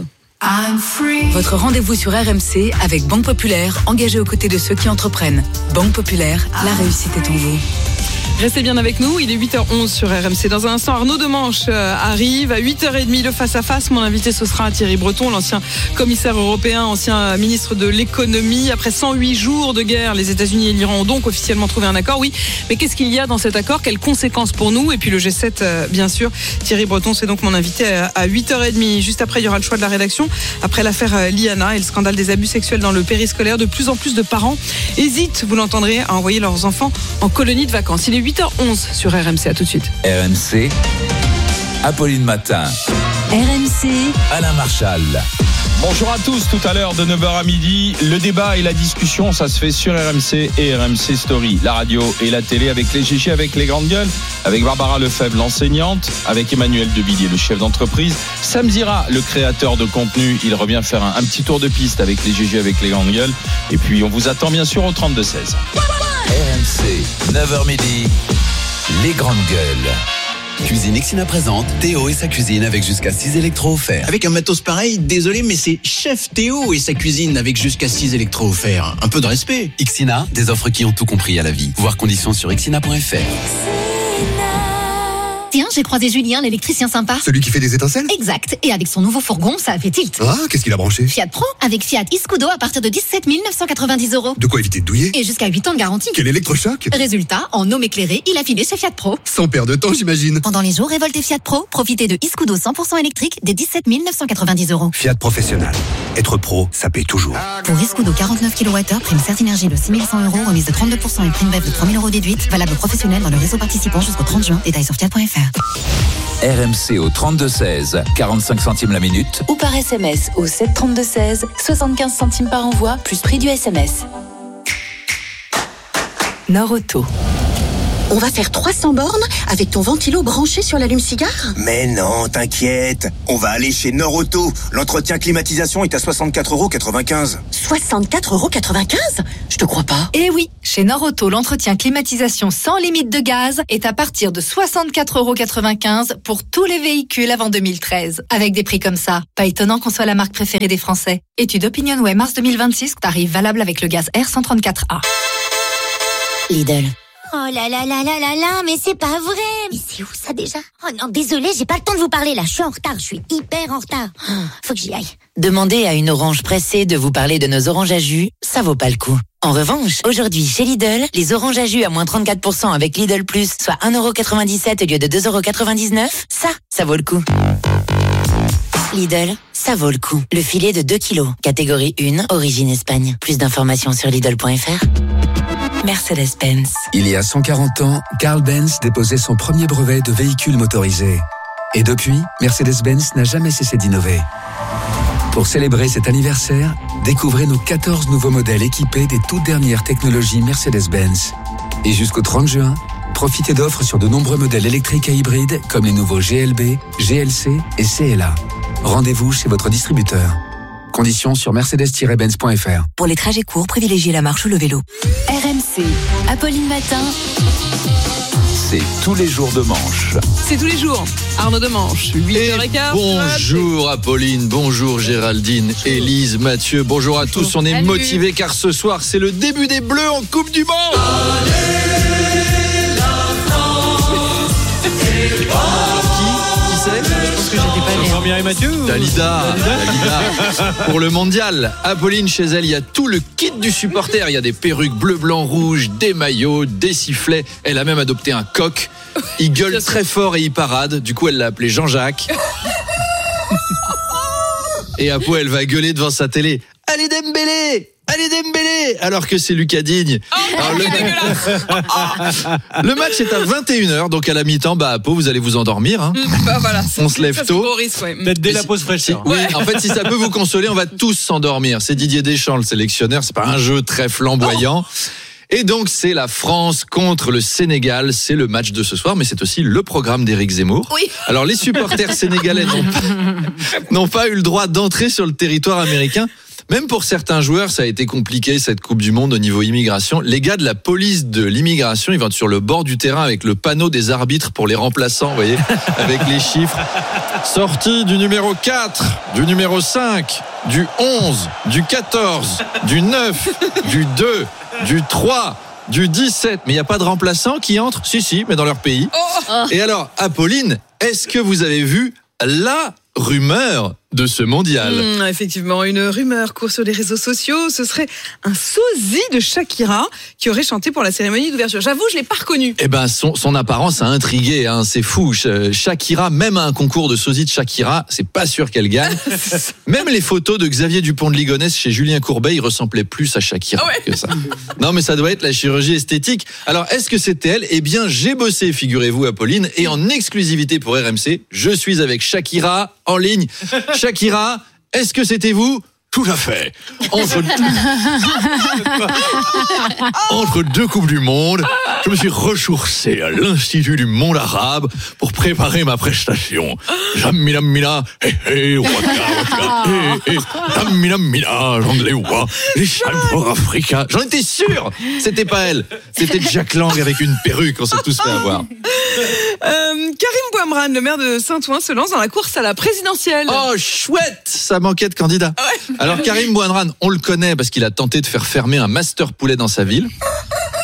Votre rendez-vous sur R M C avec Banque Populaire, engagée aux côtés de ceux qui entreprennent. Banque Populaire, la réussite est en vous. Restez bien avec nous, il est huit heures onze sur R M C. Dans un instant, Arnaud Demanche euh, arrive à huit heures trente, le face-à-face. Mon invité, ce sera Thierry Breton, l'ancien commissaire européen, ancien ministre de l'économie. Après cent huit jours de guerre, les États-Unis et l'Iran ont donc officiellement trouvé un accord. Oui, mais qu'est-ce qu'il y a dans cet accord? Quelles conséquences pour nous? Et puis le G sept, euh, bien sûr. Thierry Breton, c'est donc mon invité à huit heures trente. Juste après, il y aura le choix de la rédaction. Après l'affaire euh, Liana et le scandale des abus sexuels dans le périscolaire, de plus en plus de parents hésitent, vous l'entendrez, à envoyer leurs enfants en colonie de vacances. Il est huit heures onze sur R M C, à tout de suite. R M C, Apolline Matin. R M C, Alain Marchal. Bonjour à tous, tout à l'heure de neuf heures à midi, le débat et la discussion, ça se fait sur R M C et R M C Story, la radio et la télé, avec les G G, avec les grandes gueules, avec Barbara Lefebvre, l'enseignante, avec Emmanuel Devilliers, le chef d'entreprise, Sam Zira, le créateur de contenu, il revient faire un, un petit tour de piste avec les G G, avec les grandes gueules, et puis on vous attend bien sûr au trente-deux seize. R M C, neuf heures midi, les grandes gueules. Cuisine Ixina présente Théo et sa cuisine avec jusqu'à six électros offerts. Avec un matos pareil, désolé, mais c'est Chef Théo et sa cuisine avec jusqu'à six électros offerts. Un peu de respect. Ixina, des offres qui ont tout compris à la vie. Voir conditions sur ixina point f r. Tiens, j'ai croisé Julien, l'électricien sympa. Celui qui fait des étincelles? Exact. Et avec son nouveau fourgon, ça a fait tilt. Ah, qu'est-ce qu'il a branché? Fiat Pro, avec Fiat Iscudo à partir de dix-sept mille neuf cent quatre-vingt-dix euros. De quoi éviter de douiller? Et jusqu'à huit ans de garantie. Quel électrochoc! Résultat, en homme éclairé, il a filé chez Fiat Pro. Sans perdre de temps, j'imagine. Pendant les jours révoltés Fiat Pro, profitez de Iscudo cent pour cent électrique dès dix-sept mille neuf cent quatre-vingt-dix euros. Fiat Professionnel. Être pro, ça paye toujours. Pour Iscudo quarante-neuf kilowattheures, prime Certinergie de six mille cent euros, remise de trente-deux pour cent et prime B E F de trois mille euros déduite. Valable professionnel dans le réseau participant jusqu'au trente juin. Détails sur fiat point f r. R M C au trente-deux seize, quarante-cinq centimes la minute. Ou par S M S au sept trente-deux seize, soixante-quinze centimes par envoi, plus prix du S M S. Nord-Auto. On va faire trois cents bornes avec ton ventilo branché sur l'allume-cigare? Mais non, t'inquiète. On va aller chez Nord-Auto. L'entretien climatisation est à soixante-quatre euros quatre-vingt-quinze. soixante-quatre euros quatre-vingt-quinze? Je te crois pas. Eh oui, chez Nord-Auto, l'entretien climatisation sans limite de gaz est à partir de soixante-quatre euros quatre-vingt-quinze pour tous les véhicules avant deux mille treize. Avec des prix comme ça, pas étonnant qu'on soit la marque préférée des Français. Étude OpinionWay mars deux mille vingt-six, tarif valable avec le gaz R cent trente-quatre A. Lidl. Oh là là là là là là, mais c'est pas vrai. Mais c'est où ça déjà? Oh non, désolé, j'ai pas le temps de vous parler là. Je suis en retard, je suis hyper en retard. Oh, faut que j'y aille. Demandez à une orange pressée de vous parler de nos oranges à jus, ça vaut pas le coup. En revanche, aujourd'hui chez Lidl, les oranges à jus à moins trente-quatre pour cent avec Lidl Plus, soit un euro quatre-vingt-dix-sept au lieu de deux euros quatre-vingt-dix-neuf, ça, ça vaut le coup. Lidl, ça vaut le coup. Le filet de deux kilos, catégorie un, origine Espagne. Plus d'informations sur Lidl point f r. Mercedes-Benz. Il y a cent quarante ans, Carl Benz déposait son premier brevet de véhicule motorisé. Et depuis, Mercedes-Benz n'a jamais cessé d'innover. Pour célébrer cet anniversaire, découvrez nos quatorze nouveaux modèles équipés des toutes dernières technologies Mercedes-Benz. Et jusqu'au trente juin, profitez d'offres sur de nombreux modèles électriques et hybrides comme les nouveaux G L B, G L C et C L A. Rendez-vous chez votre distributeur. Conditions sur mercedes tiret benz point f r. Pour les trajets courts, privilégiez la marche ou le vélo. R M C, Apolline Matin. C'est tous les jours de manche. C'est tous les jours. Arnaud Demanche, huit heures quinze. Bonjour Apolline, bonjour Géraldine, bonjour. Élise, Mathieu, bonjour à bonjour. tous. On est Salut. motivés car ce soir c'est le début des Bleus en Coupe du Monde. Allez, la France, qui, qui c'est? Je pense que j'étais pas né. Jean-Mireille Mathieu. Dalida, Dalida. Pour le mondial, Apolline, chez elle, il y a tout le kit du supporter. Il y a des perruques bleu, blanc, rouge, des maillots, des sifflets. Elle a même adopté un coq. Il gueule très fort et il parade. Du coup, elle l'a appelé Jean-Jacques. Et Apo, elle va gueuler devant sa télé. Allez Dembélé! Allez Dembélé! Alors que c'est Lucas Digne. Alors, le... le match est à vingt et une heures, donc à la mi-temps, bah Apo, vous allez vous endormir. Hein. Bah, voilà, on se lève ça, tôt. Risque, ouais. Peut-être dès la pause fraîcheur. Si, ouais. Oui, en fait, si ça peut vous consoler, on va tous s'endormir. C'est Didier Deschamps, le sélectionneur. C'est pas un jeu très flamboyant. Oh. Et donc, c'est la France contre le Sénégal. C'est le match de ce soir, mais c'est aussi le programme d'Éric Zemmour. Oui. Alors, les supporters sénégalais n'ont pas, n'ont pas eu le droit d'entrer sur le territoire américain. Même pour certains joueurs, ça a été compliqué, cette Coupe du Monde, au niveau immigration. Les gars de la police de l'immigration, ils vont être sur le bord du terrain avec le panneau des arbitres pour les remplaçants, vous voyez, avec les chiffres. Sortie du numéro quatre, du numéro cinq, du onze, du quatorze, du neuf, du deux, du trois, du dix-sept. Mais il n'y a pas de remplaçants qui entrent? Si, si, mais dans leur pays. Oh. Et alors, Apolline, est-ce que vous avez vu la rumeur de ce mondial? Mmh, effectivement, une rumeur court sur les réseaux sociaux. Ce serait un sosie de Shakira qui aurait chanté pour la cérémonie d'ouverture. J'avoue, je l'ai pas reconnu. Eh ben, son, son apparence a intrigué. Hein, c'est fou. Shakira, même à un concours de sosie de Shakira, c'est pas sûr qu'elle gagne. Même les photos de Xavier Dupont de Ligonnès chez Julien Courbet, il ressemblait plus à Shakira ah ouais. que ça. Non, mais ça doit être la chirurgie esthétique. Alors, est-ce que c'était elle? Eh bien, j'ai bossé, figurez-vous, Apolline, et en exclusivité pour R M C, je suis avec Shakira en ligne. Shakira, est-ce que c'était vous? Tout à fait. Entre deux... Entre deux Coupes du Monde, je me suis ressourcé à l'Institut du monde arabe pour préparer ma prestation. Jamina mina, hé hé, waka waka, hé hé, jamina mina, j'anglais wa, les champions africains. J'en étais sûr, c'était pas elle. C'était Jack Lang avec une perruque, on s'est tous fait avoir. Euh, Karim Bouamrane, le maire de Saint-Ouen, se lance dans la course à la présidentielle. Oh, chouette! Ça manquait de candidats. Ouais. Alors, Karim Bouamrane, on le connaît parce qu'il a tenté de faire fermer un master poulet dans sa ville.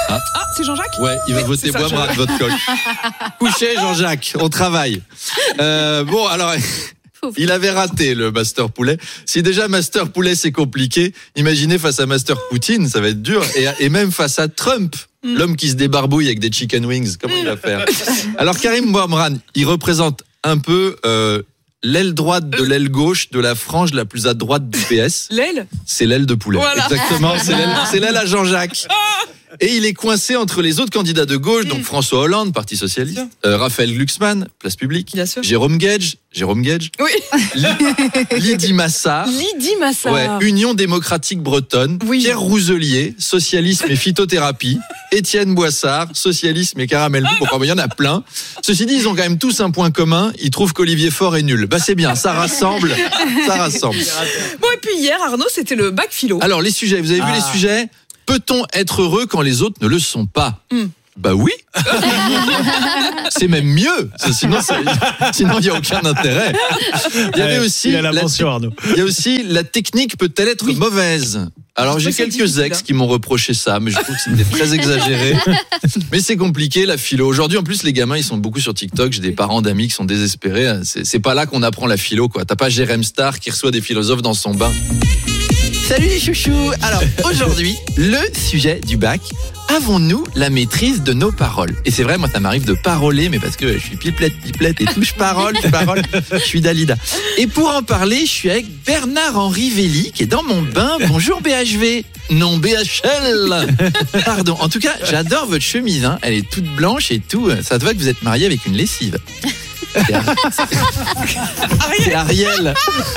Ah, ah c'est Jean-Jacques ? Ouais, il va oui, voter Boismrat, votre coach. Couchez, Jean-Jacques, on travaille. Euh, bon, alors... Il avait raté le Master Poulet. Si déjà Master Poulet c'est compliqué, imaginez face à Master Poutine, ça va être dur. Et, et même face à Trump, mm. l'homme qui se débarbouille avec des chicken wings, comment il va faire ? Alors Karim Bouamran, il représente un peu euh, l'aile droite de l'aile gauche de la frange la plus à droite du P S. L'aile ? C'est l'aile de poulet. Voilà. Exactement, c'est l'aile, c'est l'aile à Jean-Jacques. Et il est coincé entre les autres candidats de gauche, donc François Hollande, Parti Socialiste, euh, Raphaël Glucksmann, Place Publique, Jérôme Gage, Jérôme Gage, oui. Lydie Massard, Lydie Massard, ouais, Union démocratique bretonne, oui. Pierre Rouselier, Socialisme et phytothérapie, Étienne Boissard, Socialisme et caramel doux. Bon, il y en a plein. Ceci dit, ils ont quand même tous un point commun. Ils trouvent qu'Olivier Faure est nul. Bah c'est bien, ça rassemble, ça rassemble. Bon et puis hier, Arnaud, c'était le bac philo. Alors les sujets, vous avez ah. vu les sujets ? Peut-on être heureux quand les autres ne le sont pas ? mm. Bah oui. C'est même mieux. Sinon, ça, sinon il n'y a aucun intérêt. Il y avait aussi, il y a la, mention, Arnaud. Il y a aussi la technique peut-elle être oui. mauvaise ? Alors j'ai quelques ex qui m'ont reproché ça, mais je trouve que c'était très exagéré. Mais c'est compliqué la philo. Aujourd'hui, en plus, les gamins ils sont beaucoup sur TikTok. J'ai des parents d'amis qui sont désespérés. C'est, c'est pas là qu'on apprend la philo, quoi. T'as pas Jérém Star qui reçoit des philosophes dans son bain. Salut les chouchous. Alors aujourd'hui, le sujet du bac. Avons-nous la maîtrise de nos paroles ? Et c'est vrai, moi ça m'arrive de paroler, mais parce que je suis pipelette, pipelette et tout, je parole, je parole, je suis Dalida. Et pour en parler, je suis avec Bernard-Henri Vély, qui est dans mon bain. Bonjour B H V. Non, B H L. Pardon. En tout cas, j'adore votre chemise, hein. Elle est toute blanche et tout. Ça te voit que vous êtes marié avec une lessive. C'est, Ar... c'est Ariel.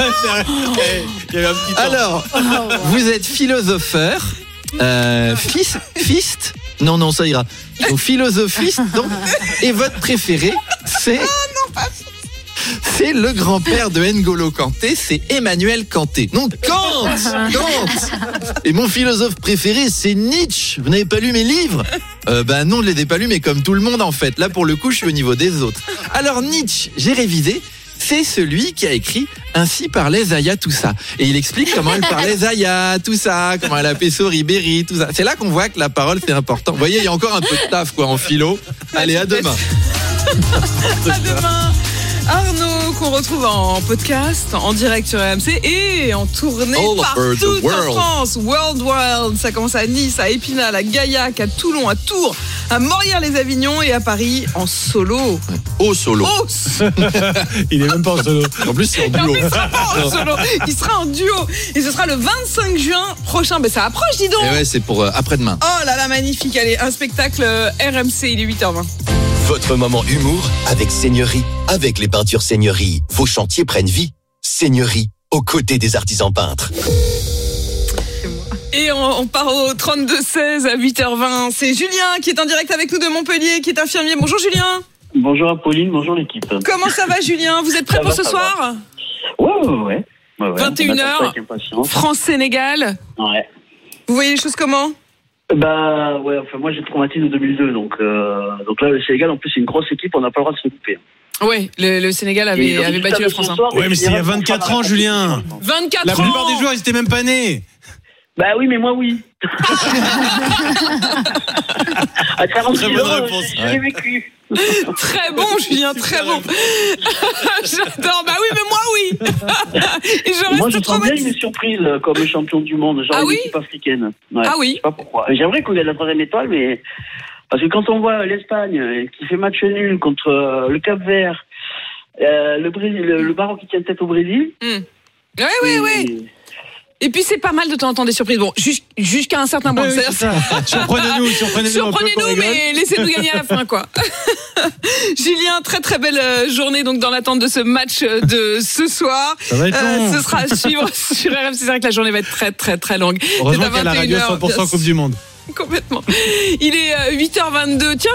Alors, vous êtes philosopheur. Euh, fils, fist, non non ça ira. Donc philosophiste, donc, et votre préféré, c'est, c'est le grand-père de N'Golo Kanté, c'est Emmanuel Kanté. Non Kant, Kant. Et mon philosophe préféré, c'est Nietzsche. Vous n'avez pas lu mes livres ? Euh, ben non, je les ai pas lus, mais comme tout le monde en fait. Là pour le coup, je suis au niveau des autres. Alors Nietzsche, j'ai révisé. C'est celui qui a écrit « Ainsi parlait Zaya tout ça ». Et il explique comment elle parlait Zaya, tout ça, comment elle appelait so Ribéry, tout ça. C'est là qu'on voit que la parole, c'est important. Vous voyez, il y a encore un peu de taf quoi en philo. Allez, à demain. À demain. Arnaud, qu'on retrouve en podcast, en direct sur R M C et en tournée All partout en France. World World, ça commence à Nice, à Épinal, à Gaillac, à Toulon, à Tours, à Morières-les-Avignon et à Paris en solo. Au solo. Oh. Il est même pas en solo. En plus, c'est en duo. Il sera pas en solo. Il sera en duo. Et ce sera le vingt-cinq juin prochain. Ben, ça approche, dis donc. Et ouais, c'est pour euh, après-demain. Oh là là, magnifique. Allez, un spectacle R M C, il est huit heures vingt. Votre moment humour avec Seigneurie. Avec les peintures Seigneurie, vos chantiers prennent vie. Seigneurie, aux côtés des artisans peintres. Et on, on part au trente-deux seize à huit heures vingt. C'est Julien qui est en direct avec nous de Montpellier, qui est infirmier. Bonjour Julien. Bonjour Apolline, bonjour l'équipe. Comment ça va Julien ? Vous êtes prêt ça pour va, ce soir ? Ouais, ouais, ouais. ouais, ouais. vingt et une heures, France-Sénégal. Ouais. Vous voyez les choses comment ? Bah ouais, enfin moi j'ai le traumatisme de deux mille deux, donc euh, donc là le Sénégal en plus c'est une grosse équipe, on n'a pas le droit de se couper. Ouais, le, le Sénégal avait, avait battu la France. Hein. Ouais, mais c'était il y a vingt-quatre ans, Julien. vingt-quatre la ans. La plupart des joueurs ils étaient même pas nés. Bah oui, mais moi oui. À quarante-six ans, j'ai ouais. vécu. Très bon, Julien, très bon. J'adore. Bah oui, mais moi oui. Et je moi, je sens bien une surprise comme champion du monde, genre ah une oui équipe africaine. Ouais, ah oui. Je sais pas pourquoi. J'aimerais qu'on ait la troisième étoile, mais parce que quand on voit l'Espagne qui fait match nul contre le Cap-Vert, euh, le Brésil, le, le Maroc qui tient tête au Brésil. Mm. Ouais, ouais, ouais. Et puis c'est pas mal de temps en temps des surprises. Bon, jusqu'à un certain point. Oui, surprenez-nous, surprenez-nous. Surprenez-nous, mais laissez-nous gagner à la fin, quoi. Julien, très très belle journée donc dans l'attente de ce match de ce soir. Ça va être long. Euh, ce sera à suivre sur R M C. C'est vrai que la journée va être très très très longue. Heureusement qu'il y a la radio cent pour cent Coupe du Monde. Complètement. Il est huit heures vingt-deux. Tiens,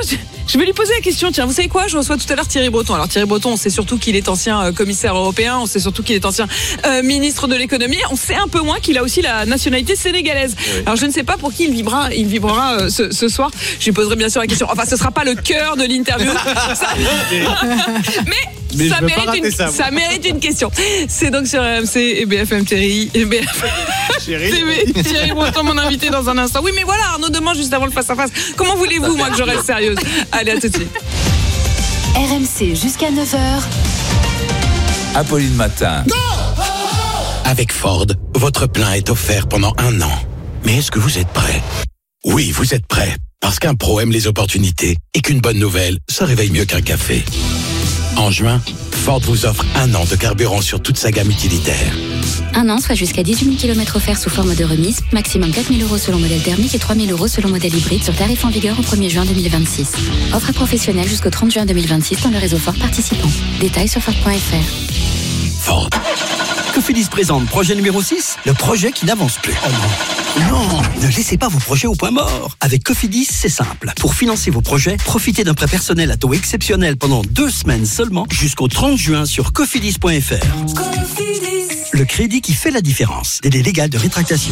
Je vais lui poser la question. Tiens, vous savez quoi? Je reçois tout à l'heure Thierry Breton. Alors Thierry Breton, on sait surtout qu'il est ancien euh, commissaire européen. On sait surtout qu'il est ancien euh, ministre de l'économie. On sait un peu moins qu'il a aussi la nationalité sénégalaise. Oui. Alors je ne sais pas pour qui il vibrera, il vibrera euh, ce, ce soir. Je lui poserai bien sûr la question. Enfin, ce sera pas le cœur de l'interview. ça... Mais Mais ça, mérite une, ça, ça mérite une question. C'est donc sur R M C et B F M Thierry. Et B F M Thierry. Thierry Breton, mon invité dans un instant. Oui, mais voilà, Arnaud demande juste avant le face-à-face. Comment voulez-vous, moi, que je reste sérieuse? Allez, à tout de suite. R M C jusqu'à neuf heures. Apolline Matin. Avec Ford, votre plein est offert pendant un an. Mais est-ce que vous êtes prêt? Oui, vous êtes prêt. Parce qu'un pro aime les opportunités et qu'une bonne nouvelle, ça réveille mieux qu'un café. En juin, Ford vous offre un an de carburant sur toute sa gamme utilitaire. Un an, soit jusqu'à dix-huit mille kilomètres offerts sous forme de remise, maximum quatre mille euros selon modèle thermique et trois mille euros selon modèle hybride sur tarif en vigueur au premier juin deux mille vingt-six. Offre professionnelle jusqu'au trente juin deux mille vingt-six dans le réseau Ford participant. Détails sur Ford point F R. Ford. Cofidis présente projet numéro six, le projet qui n'avance plus. Oh non. Non, ne laissez pas vos projets au point mort. Avec Cofidis, c'est simple. Pour financer vos projets, profitez d'un prêt personnel à taux exceptionnel pendant deux semaines seulement jusqu'au trente juin sur cofidis point F R. Cofidis. Le crédit qui fait la différence. Délai légal de rétractation.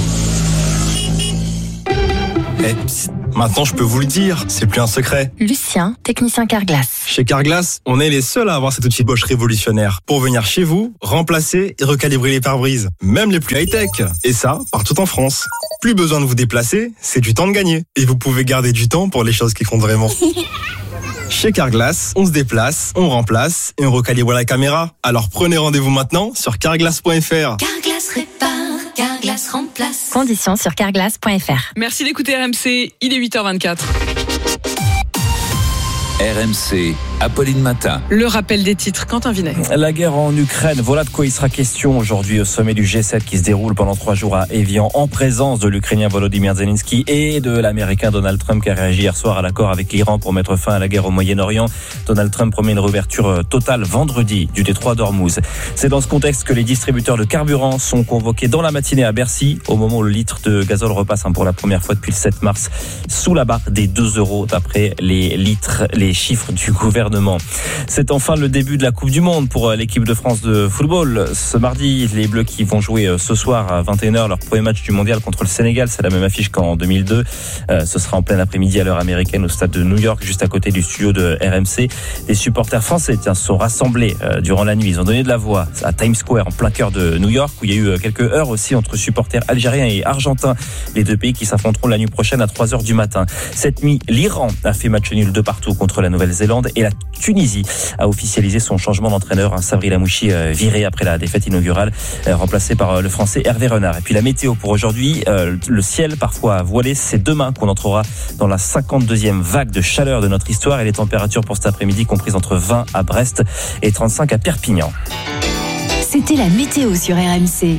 Eh, psst, maintenant je peux vous le dire, c'est plus un secret. Lucien, technicien Carglass. Chez Carglass, on est les seuls à avoir cet outil Bosch révolutionnaire pour venir chez vous, remplacer et recalibrer les pare-brises, même les plus high-tech. Et ça, partout en France. Plus besoin de vous déplacer, c'est du temps de gagner. Et vous pouvez garder du temps pour les choses qui comptent vraiment. Chez Carglass, on se déplace, on remplace et on recalibre la caméra. Alors prenez rendez-vous maintenant sur carglass point F R. Carglass répare, Carglass remplace. Conditions sur carglass point F R. Merci d'écouter R M C, il est huit heures vingt-quatre. R M C, Apolline Matin. Le rappel des titres, Quentin Vinet. La guerre en Ukraine, voilà de quoi il sera question aujourd'hui au sommet du G sept qui se déroule pendant trois jours à Évian en présence de l'Ukrainien Volodymyr Zelensky et de l'Américain Donald Trump qui a réagi hier soir à l'accord avec l'Iran pour mettre fin à la guerre au Moyen-Orient. Donald Trump promet une réouverture totale vendredi du détroit d'Ormuz. C'est dans ce contexte que les distributeurs de carburant sont convoqués dans la matinée à Bercy au moment où le litre de gazole repasse pour la première fois depuis le sept mars sous la barre des deux euros d'après les litres, les chiffres du gouvernement. C'est enfin le début de la Coupe du Monde pour l'équipe de France de football. Ce mardi, les Bleus qui vont jouer ce soir à vingt et une heures leur premier match du mondial contre le Sénégal. C'est la même affiche qu'en deux mille deux. Euh, ce sera en plein après-midi à l'heure américaine au stade de New York, juste à côté du studio de R M C. Les supporters français tiens, se sont rassemblés euh, durant la nuit. Ils ont donné de la voix à Times Square, en plein cœur de New York, où il y a eu quelques heures aussi entre supporters algériens et argentins. Les deux pays qui s'affronteront la nuit prochaine à trois heures du matin. Cette nuit, l'Iran a fait match nul de partout contre la Nouvelle-Zélande et la Tunisie a officialisé son changement d'entraîneur. Sabri Lamouchi viré après la défaite inaugurale, remplacé par le français Hervé Renard. Et puis la météo pour aujourd'hui, le ciel parfois voilé. C'est demain qu'on entrera dans la cinquante-deuxième vague de chaleur de notre histoire et les températures pour cet après-midi comprises entre vingt à Brest et trente-cinq à Perpignan. C'était la météo sur R M C.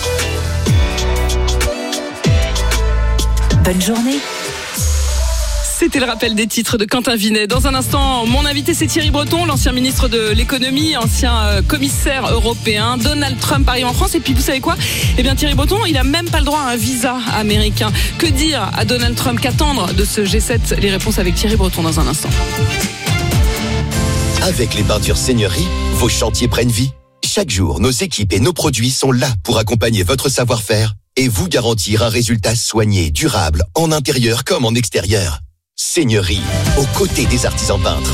Bonne journée. C'était le rappel des titres de Quentin Vinet. Dans un instant, mon invité c'est Thierry Breton, l'ancien ministre de l'économie, ancien commissaire européen. Donald Trump arrive en France et puis vous savez quoi? Eh bien Thierry Breton, il a même pas le droit à un visa américain. Que dire à Donald Trump? Qu'attendre de ce G sept? Les réponses avec Thierry Breton dans un instant. Avec les peintures Seigneurie, vos chantiers prennent vie. Chaque jour, nos équipes et nos produits sont là pour accompagner votre savoir-faire et vous garantir un résultat soigné, durable, en intérieur comme en extérieur. Seigneurie, aux côtés des artisans peintres.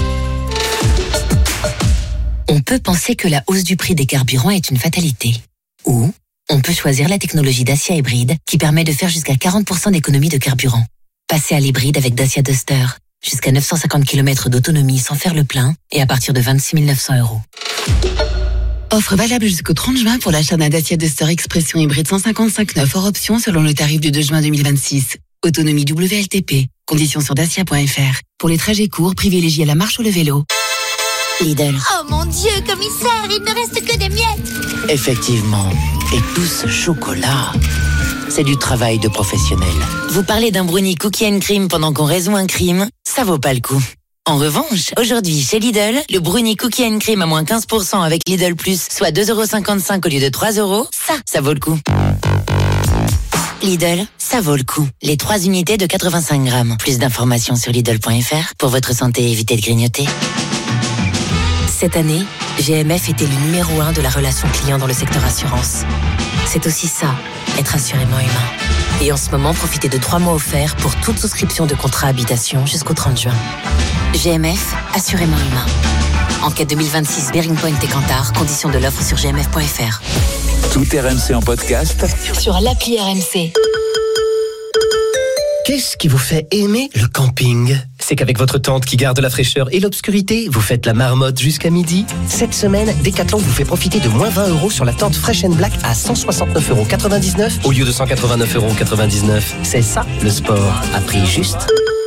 On peut penser que la hausse du prix des carburants est une fatalité. Ou on peut choisir la technologie Dacia hybride qui permet de faire jusqu'à quarante pour cent d'économie de carburant. Passez à l'hybride avec Dacia Duster. Jusqu'à neuf cent cinquante kilomètres d'autonomie sans faire le plein et à partir de vingt-six mille neuf cents euros. Offre valable jusqu'au trente juin pour l'achat d'un Dacia Duster Expression hybride cent cinquante-cinq neuf hors option selon le tarif du deux juin deux mille vingt-six. Autonomie W L T P. Conditions sur dacia point F R. Pour les trajets courts, privilégiez la marche ou le vélo. Lidl. Oh mon Dieu, commissaire, il ne reste que des miettes. Effectivement. Et tout ce chocolat. C'est du travail de professionnel. Vous parlez d'un brownie cookie and cream pendant qu'on résout un crime, ça vaut pas le coup. En revanche, aujourd'hui, chez Lidl, le brownie cookie and cream à moins quinze pour cent avec Lidl Plus, soit deux euros cinquante-cinq au lieu de trois euros, ça, ça vaut le coup. Lidl, ça vaut le coup. Les trois unités de quatre-vingt-cinq grammes. Plus d'informations sur Lidl point F R. Pour votre santé, évitez de grignoter. Cette année, G M F était le numéro un de la relation client dans le secteur assurance. C'est aussi ça, être assurément humain. Et en ce moment, profitez de trois mois offerts pour toute souscription de contrat habitation jusqu'au trente juin. G M F, assurément humain. Enquête deux mille vingt-six, Bearing Point et Kantar, conditions de l'offre sur g m f point f r. Tout R M C en podcast Sur l'appli R M C. Qu'est-ce qui vous fait aimer le camping ? C'est qu'avec votre tente qui garde la fraîcheur et l'obscurité, vous faites la marmotte jusqu'à midi. Cette semaine, Decathlon vous fait profiter de moins vingt euros sur la tente Fresh and Black à cent soixante-neuf euros quatre-vingt-dix-neuf au lieu de cent quatre-vingt-neuf euros quatre-vingt-dix-neuf. C'est ça, le sport, à prix juste.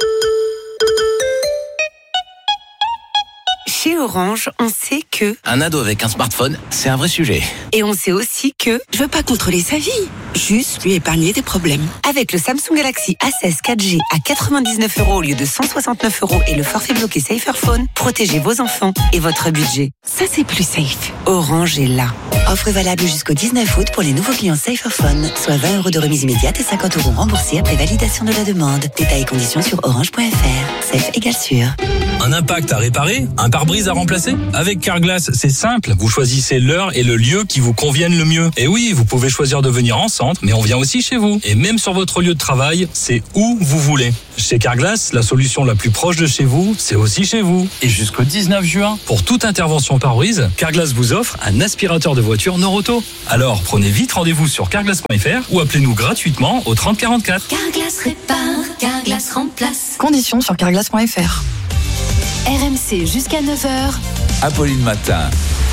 Chez Orange, on sait que... Un ado avec un smartphone, c'est un vrai sujet. Et on sait aussi que... Je veux pas contrôler sa vie, juste lui épargner des problèmes. Avec le Samsung Galaxy A seize quatre G à quatre-vingt-dix-neuf euros au lieu de cent soixante-neuf euros et le forfait bloqué Saferphone, protégez vos enfants et votre budget. Ça, c'est plus safe. Orange est là. Offre valable jusqu'au dix-neuf août pour les nouveaux clients Saferphone, soit vingt euros de remise immédiate et cinquante euros remboursés après validation de la demande. Détails et conditions sur orange point f r. Safe égale sûr. Un impact à réparer, un pare-brise à remplacer. Avec Carglass, c'est simple. Vous choisissez l'heure et le lieu qui vous conviennent le mieux. Et oui, vous pouvez choisir de venir en centre, mais on vient aussi chez vous. Et même sur votre lieu de travail, c'est où vous voulez. Chez Carglass, la solution la plus proche de chez vous, c'est aussi chez vous. Et jusqu'au dix-neuf juin, pour toute intervention pare-brise, Carglass vous offre un aspirateur de voiture Norauto. Alors, prenez vite rendez-vous sur carglass point f r ou appelez-nous gratuitement au trente quarante-quatre. Carglass répare, Carglass remplace. Conditions sur carglass point f r. R M C jusqu'à neuf heures. Apolline Matin.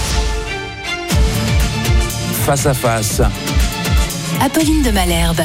Face à face. Apolline de Malherbe.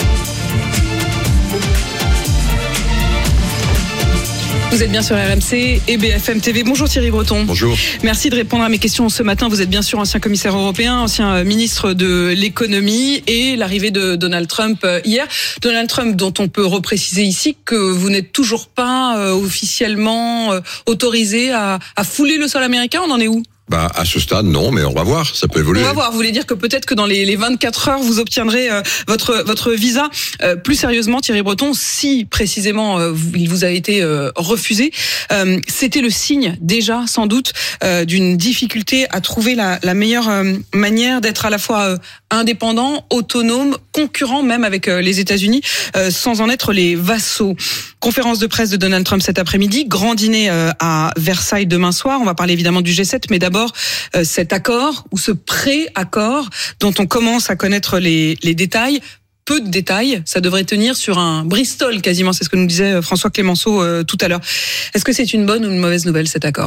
Vous êtes bien sur R M C et B F M T V. Bonjour Thierry Breton. Bonjour. Merci de répondre à mes questions ce matin. Vous êtes bien sûr ancien commissaire européen, ancien ministre de l'économie et l'arrivée de Donald Trump hier. Donald Trump dont on peut repréciser ici que vous n'êtes toujours pas euh, officiellement euh, autorisé à, à fouler le sol américain. On en est où ? Bah, à ce stade, non, mais on va voir, ça peut évoluer. On va voir. Vous voulez dire que peut-être que dans les, les vingt-quatre heures, vous obtiendrez euh, votre votre visa. Euh, plus sérieusement, Thierry Breton, si précisément euh, il vous a été euh, refusé, euh, c'était le signe déjà, sans doute, euh, d'une difficulté à trouver la, la meilleure euh, manière d'être à la fois euh, indépendant, autonome, concurrent même avec euh, les États-Unis, euh, sans en être les vassaux. Conférence de presse de Donald Trump cet après-midi, grand dîner euh, à Versailles demain soir. On va parler évidemment du G sept, mais d'abord euh, cet accord ou ce pré-accord dont on commence à connaître les, les détails. Peu de détails, ça devrait tenir sur un Bristol quasiment, c'est ce que nous disait François Clémenceau euh, tout à l'heure. Est-ce que c'est une bonne ou une mauvaise nouvelle cet accord ?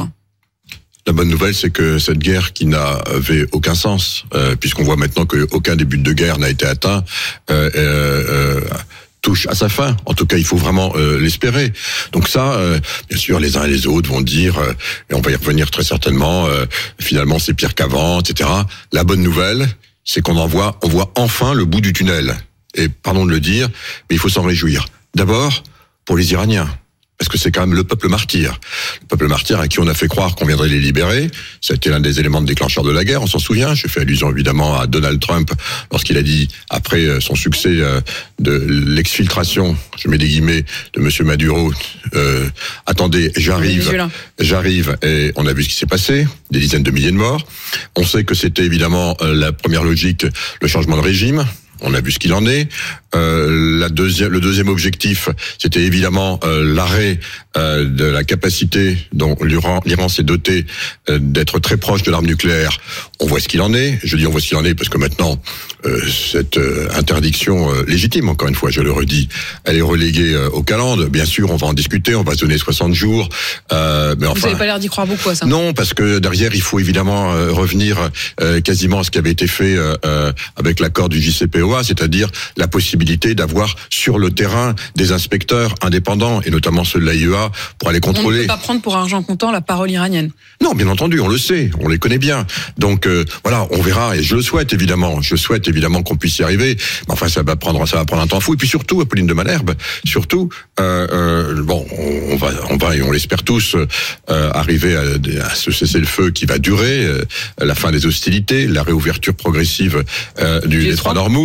La bonne nouvelle, c'est que cette guerre qui n'avait aucun sens, euh, puisqu'on voit maintenant qu'aucun début de guerre n'a été atteint, euh, euh, euh, touche à sa fin. En tout cas, il faut vraiment euh, l'espérer. Donc ça, euh, bien sûr, les uns et les autres vont dire, euh, et on va y revenir très certainement, euh, finalement c'est pire qu'avant, et cetera. La bonne nouvelle, c'est qu'on en voit, on voit enfin le bout du tunnel. Et pardon de le dire, mais il faut s'en réjouir. D'abord, pour les Iraniens. Parce que c'est quand même le peuple martyr. Le peuple martyr à qui on a fait croire qu'on viendrait les libérer. Ça a été l'un des éléments de déclencheur de la guerre, on s'en souvient. Je fais allusion évidemment à Donald Trump lorsqu'il a dit, après son succès de l'exfiltration, je mets des guillemets, de monsieur Maduro, euh, attendez, j'arrive, j'arrive, et on a vu ce qui s'est passé, des dizaines de milliers de morts. On sait que c'était évidemment la première logique, le changement de régime. On a vu ce qu'il en est. Euh, la deuxième, le deuxième objectif, c'était évidemment euh, l'arrêt euh, de la capacité dont l'Iran, l'Iran s'est doté euh, d'être très proche de l'arme nucléaire. On voit ce qu'il en est. Je dis on voit ce qu'il en est parce que maintenant, euh, cette euh, interdiction euh, légitime, encore une fois, je le redis, elle est reléguée euh, au calende. Bien sûr, on va en discuter, on va se donner soixante jours. Euh, mais enfin, vous n'avez pas l'air d'y croire beaucoup à ça. Non, parce que derrière, il faut évidemment euh, revenir euh, quasiment à ce qui avait été fait euh, euh, avec l'accord du J C P O A, c'est-à-dire la possibilité d'avoir sur le terrain des inspecteurs indépendants, et notamment ceux de l'A I E A, pour aller contrôler. On ne peut pas prendre pour argent comptant la parole iranienne. Non, bien entendu, on le sait, on les connaît bien. Donc euh, voilà, on verra, et je le souhaite évidemment, je souhaite évidemment qu'on puisse y arriver. Mais enfin, ça va prendre, ça va prendre un temps fou. Et puis surtout, Apolline de Malherbe, surtout, euh, euh, bon, on va, on va et on l'espère tous euh, arriver à, à ce cessez-le-feu qui va durer, euh, la fin des hostilités, la réouverture progressive euh, du détroit d'Ormuz.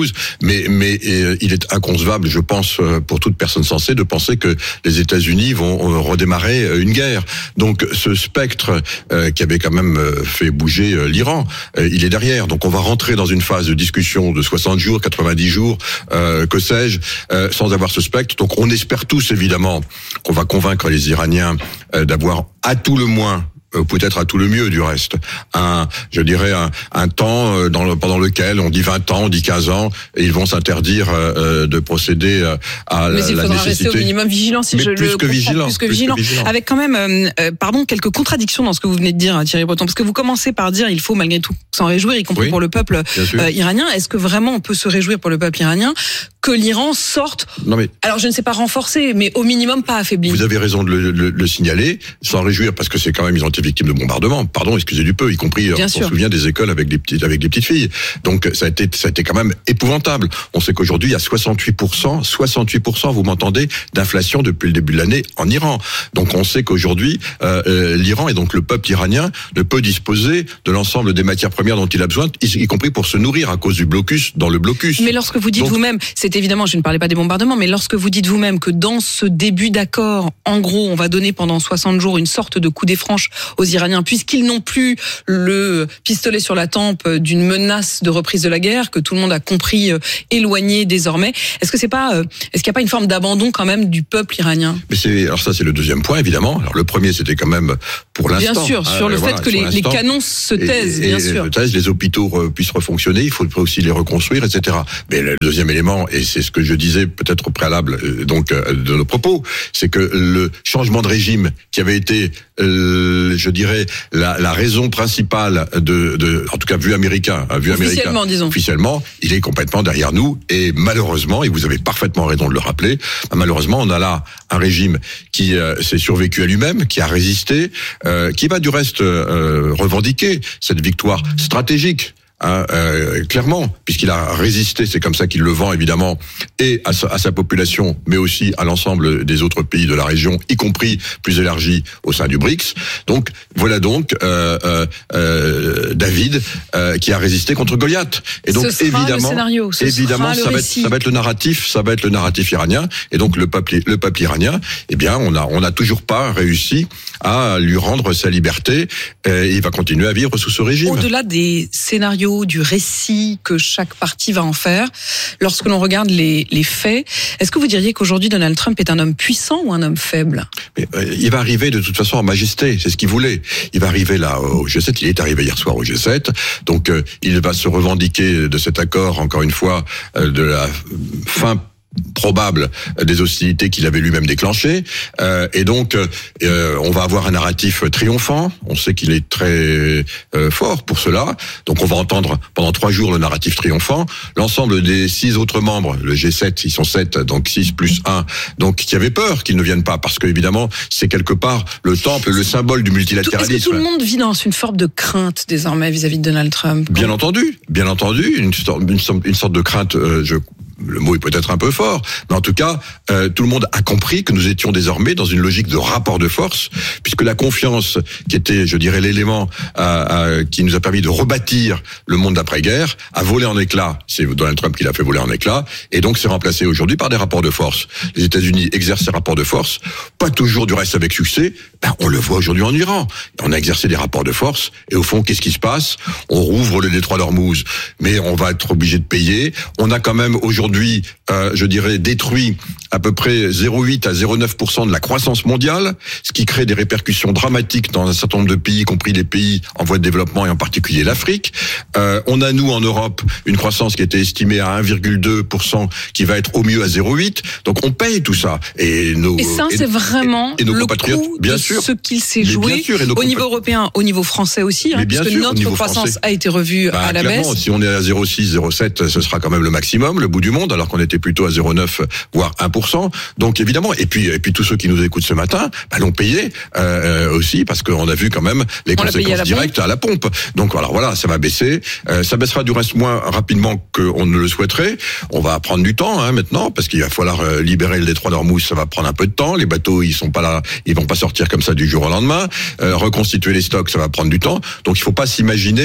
douze. Mais, mais euh, il est inconcevable, je pense, pour toute personne sensée, de penser que les États-Unis vont euh, redémarrer une guerre. Donc, ce spectre euh, qui avait quand même fait bouger euh, l'Iran, euh, il est derrière. Donc, on va rentrer dans une phase de discussion de soixante jours, quatre-vingt-dix jours, euh, que sais-je, euh, sans avoir ce spectre. Donc, on espère tous, évidemment, qu'on va convaincre les Iraniens euh, d'avoir à tout le moins, peut-être à tout le mieux du reste, un, je dirais un, un temps dans le, pendant lequel on dit vingt ans, on dit quinze ans, et ils vont s'interdire euh, de procéder à Mais la, il la faudra nécessité. rester au minimum vigilant, si Mais je plus le que comprends, vigilant, plus que plus vigilant, que vigilant. avec quand même, euh, euh, pardon, quelques contradictions dans ce que vous venez de dire, Thierry Breton, parce que vous commencez par dire il faut malgré tout s'en réjouir, y compris Oui, pour le peuple euh, iranien. Est-ce que vraiment on peut se réjouir pour le peuple iranien que l'Iran sorte, non mais, alors je ne sais pas renforcé, mais au minimum pas affaibli? Vous avez raison de le, le, le signaler, s'en réjouir, parce que c'est quand même, ils ont été victimes de bombardements, pardon, excusez du peu, y compris, Bien on sûr. se souvient des écoles avec des petites, avec des petites filles. Donc, ça a été, ça a été quand même épouvantable. On sait qu'aujourd'hui, il y a soixante-huit pour cent, soixante-huit pour cent, vous m'entendez, d'inflation depuis le début de l'année en Iran. Donc, on sait qu'aujourd'hui, euh, euh, l'Iran et donc le peuple iranien ne peut disposer de l'ensemble des matières premières dont il a besoin, y, y compris pour se nourrir à cause du blocus, dans le blocus. Mais lorsque vous dites donc, vous-même, c'est évidemment, je ne parlais pas des bombardements, mais lorsque vous dites vous-même que dans ce début d'accord, en gros, on va donner pendant soixante jours une sorte de coup d'effranche aux Iraniens, puisqu'ils n'ont plus le pistolet sur la tempe d'une menace de reprise de la guerre, que tout le monde a compris, euh, éloigné désormais. Est-ce que c'est pas, euh, est-ce qu'il n'y a pas une forme d'abandon quand même du peuple iranien? Mais c'est, alors ça c'est le deuxième point évidemment. Alors le premier c'était quand même pour l'instant. Bien sûr, sur hein, le voilà, fait que les, les canons se taisent, et, bien et sûr. Se taisent, les hôpitaux euh, puissent refonctionner, il faut aussi les reconstruire, et cetera. Mais le deuxième élément, et c'est ce que je disais peut-être au préalable euh, donc euh, de nos propos, c'est que le changement de régime qui avait été, euh, je dirais, la, la raison principale de, de, en tout cas vu américain, vu officiellement, américain, disons. officiellement, il est complètement derrière nous. Et malheureusement, et vous avez parfaitement raison de le rappeler, malheureusement, on a là un régime qui euh, s'est survécu à lui-même, qui a résisté, euh, qui va du reste euh, revendiquer cette victoire stratégique. Hein, euh, clairement, puisqu'il a résisté, c'est comme ça qu'il le vend évidemment, et à sa, à sa population, mais aussi à l'ensemble des autres pays de la région, y compris plus élargi au sein du B R I C S. Donc voilà donc euh, euh, euh, David euh, qui a résisté contre Goliath. Et donc ce sera évidemment, le scénario, ce évidemment, sera ça le va être, ça va être le narratif, ça va être le narratif iranien. Et donc le peuple, le peuple iranien, eh bien, on a, on a toujours pas réussi à lui rendre sa liberté. Et il va continuer à vivre sous ce régime. Au-delà des scénarios, du récit que chaque parti va en faire, lorsque l'on regarde les, les faits, est-ce que vous diriez qu'aujourd'hui Donald Trump est un homme puissant ou un homme faible? Mais, euh, il va arriver de toute façon en majesté, c'est ce qu'il voulait. Il va arriver là au G sept, il est arrivé hier soir au G sept, donc euh, il va se revendiquer de cet accord, encore une fois, euh, de la fin probable des hostilités qu'il avait lui-même déclenchées, euh, et donc euh, on va avoir un narratif triomphant. On sait qu'il est très euh, fort pour cela, donc on va entendre pendant trois jours le narratif triomphant. L'ensemble des six autres membres, le G sept, ils sont sept, donc six plus un, donc qui avaient peur qu'ils ne viennent pas, parce que évidemment c'est quelque part le temple, le symbole du multilatéralisme. Est-ce que tout le monde vit dans une forme de crainte désormais vis-à-vis de Donald Trump? Bien entendu, bien entendu, une sorte, une sorte, une sorte de crainte, euh, je le mot est peut-être un peu fort, mais en tout cas, euh, tout le monde a compris que nous étions désormais dans une logique de rapport de force, puisque la confiance, qui était, je dirais, l'élément euh, euh, qui nous a permis de rebâtir le monde d'après-guerre, a volé en éclats. C'est Donald Trump qui l'a fait voler en éclats, et donc c'est remplacé aujourd'hui par des rapports de force. Les États-Unis exercent ces rapports de force, pas toujours du reste avec succès. Ben, on le voit aujourd'hui en Iran. On a exercé des rapports de force, et au fond, qu'est-ce qui se passe? On rouvre le détroit d'Ormuz, mais on va être obligé de payer. On a quand même aujourd'hui Aujourd'hui, euh, je dirais, détruit à peu près zéro virgule huit à zéro virgule neuf pour cent de la croissance mondiale, ce qui crée des répercussions dramatiques dans un certain nombre de pays, y compris les pays en voie de développement et en particulier l'Afrique. Euh, on a, nous, en Europe, une croissance qui était estimée à un virgule deux pour cent, qui va être au mieux à zéro virgule huit. Donc on paye tout ça. Et, nos, et ça, et, c'est vraiment et, et nos le compatriotes, coup bien de sûr, ce qu'il s'est joué sûr, au niveau européen, au niveau français aussi, hein, puisque sûr, notre croissance français. a été revue bah, à la clairement, baisse. Si on est à zéro virgule six, zéro virgule sept, ce sera quand même le maximum, le bout du monde, alors qu'on était plutôt à zéro virgule neuf, voire un pour cent. Donc évidemment, et puis et puis tous ceux qui nous écoutent ce matin, bah, l'ont payé euh, aussi, parce qu'on a vu quand même les on conséquences à directes pompe. à la pompe. Donc voilà, voilà, ça va baisser. Euh, ça baissera du reste moins rapidement qu'on ne le souhaiterait. On va prendre du temps hein, maintenant, parce qu'il va falloir euh, libérer le détroit d'Ormuz. Ça va prendre un peu de temps. Les bateaux, ils sont pas là, ils vont pas sortir comme ça du jour au lendemain. Euh, reconstituer les stocks, ça va prendre du temps. Donc il faut pas s'imaginer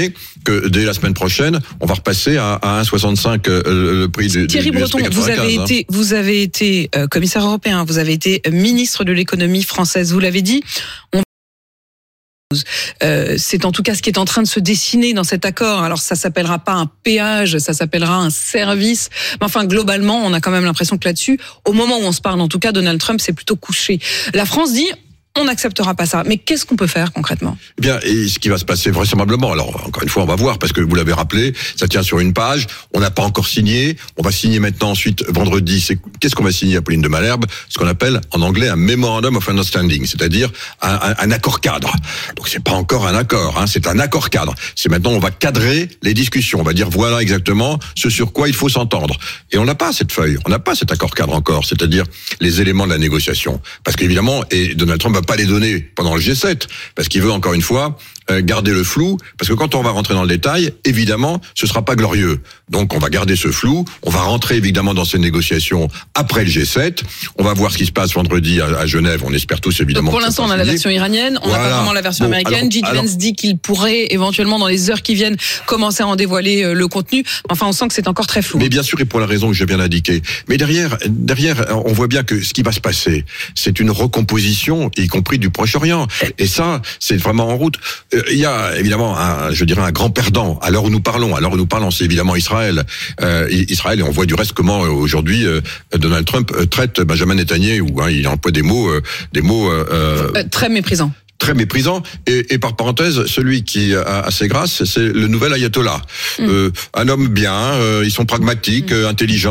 que dès la semaine prochaine, on va repasser à, à un virgule soixante-cinq euh, le prix du, Thierry du, Breton, du S P vous avez hein. été, vous avez été euh, commissaire européen, vous avez été ministre de l'économie française, vous l'avez dit. On Euh, c'est en tout cas ce qui est en train de se dessiner dans cet accord. Alors ça s'appellera pas un péage, ça s'appellera un service. Mais enfin globalement, on a quand même l'impression que là-dessus, au moment où on se parle, en tout cas, Donald Trump s'est plutôt couché. La France dit on n'acceptera pas ça. Mais qu'est-ce qu'on peut faire concrètement ? Eh bien, et ce qui va se passer vraisemblablement, alors encore une fois, on va voir, parce que vous l'avez rappelé, ça tient sur une page, on n'a pas encore signé, on va signer maintenant ensuite, vendredi, c'est qu'est-ce qu'on va signer, Apolline de Malherbe ? Ce qu'on appelle en anglais un Memorandum of Understanding, c'est-à-dire un, un, un accord cadre. Donc c'est pas encore un accord, hein, c'est un accord cadre. C'est maintenant, on va cadrer les discussions, on va dire voilà exactement ce sur quoi il faut s'entendre. Et on n'a pas cette feuille, on n'a pas cet accord cadre encore, c'est-à-dire les éléments de la négociation. Parce qu'évidemment, et Donald Trump va pas les donner pendant le G sept, parce qu'il veut encore une fois euh, garder le flou, parce que quand on va rentrer dans le détail, évidemment, ce sera pas glorieux. Donc on va garder ce flou, on va rentrer évidemment dans ces négociations après le G sept, on va voir ce qui se passe vendredi à, à Genève, on espère tous évidemment. Donc pour l'instant on a la version iranienne, on n'a voilà. pas vraiment la version bon, américaine. J D Vance dit qu'il pourrait éventuellement dans les heures qui viennent commencer à en dévoiler le contenu. Enfin on sent que c'est encore très flou. Mais bien sûr, et pour la raison que j'ai bien indiquée. Mais derrière, derrière, on voit bien que ce qui va se passer, c'est une recomposition, y compris du Proche-Orient. Et ça, c'est vraiment en route. Il y a évidemment, un, je dirais, un grand perdant à l'heure où nous parlons. À l'heure où nous parlons, c'est évidemment Israël. Euh, Israël, et on voit du reste comment aujourd'hui euh, Donald Trump euh, traite Benjamin Netanyahou. Hein, il emploie des mots, euh, des mots euh, euh, très méprisants. Très méprisant, et, et par parenthèse, celui qui a, a ses grâces, c'est le nouvel ayatollah. Mmh. Euh, un homme bien, euh, ils sont pragmatiques, mmh. euh, intelligents.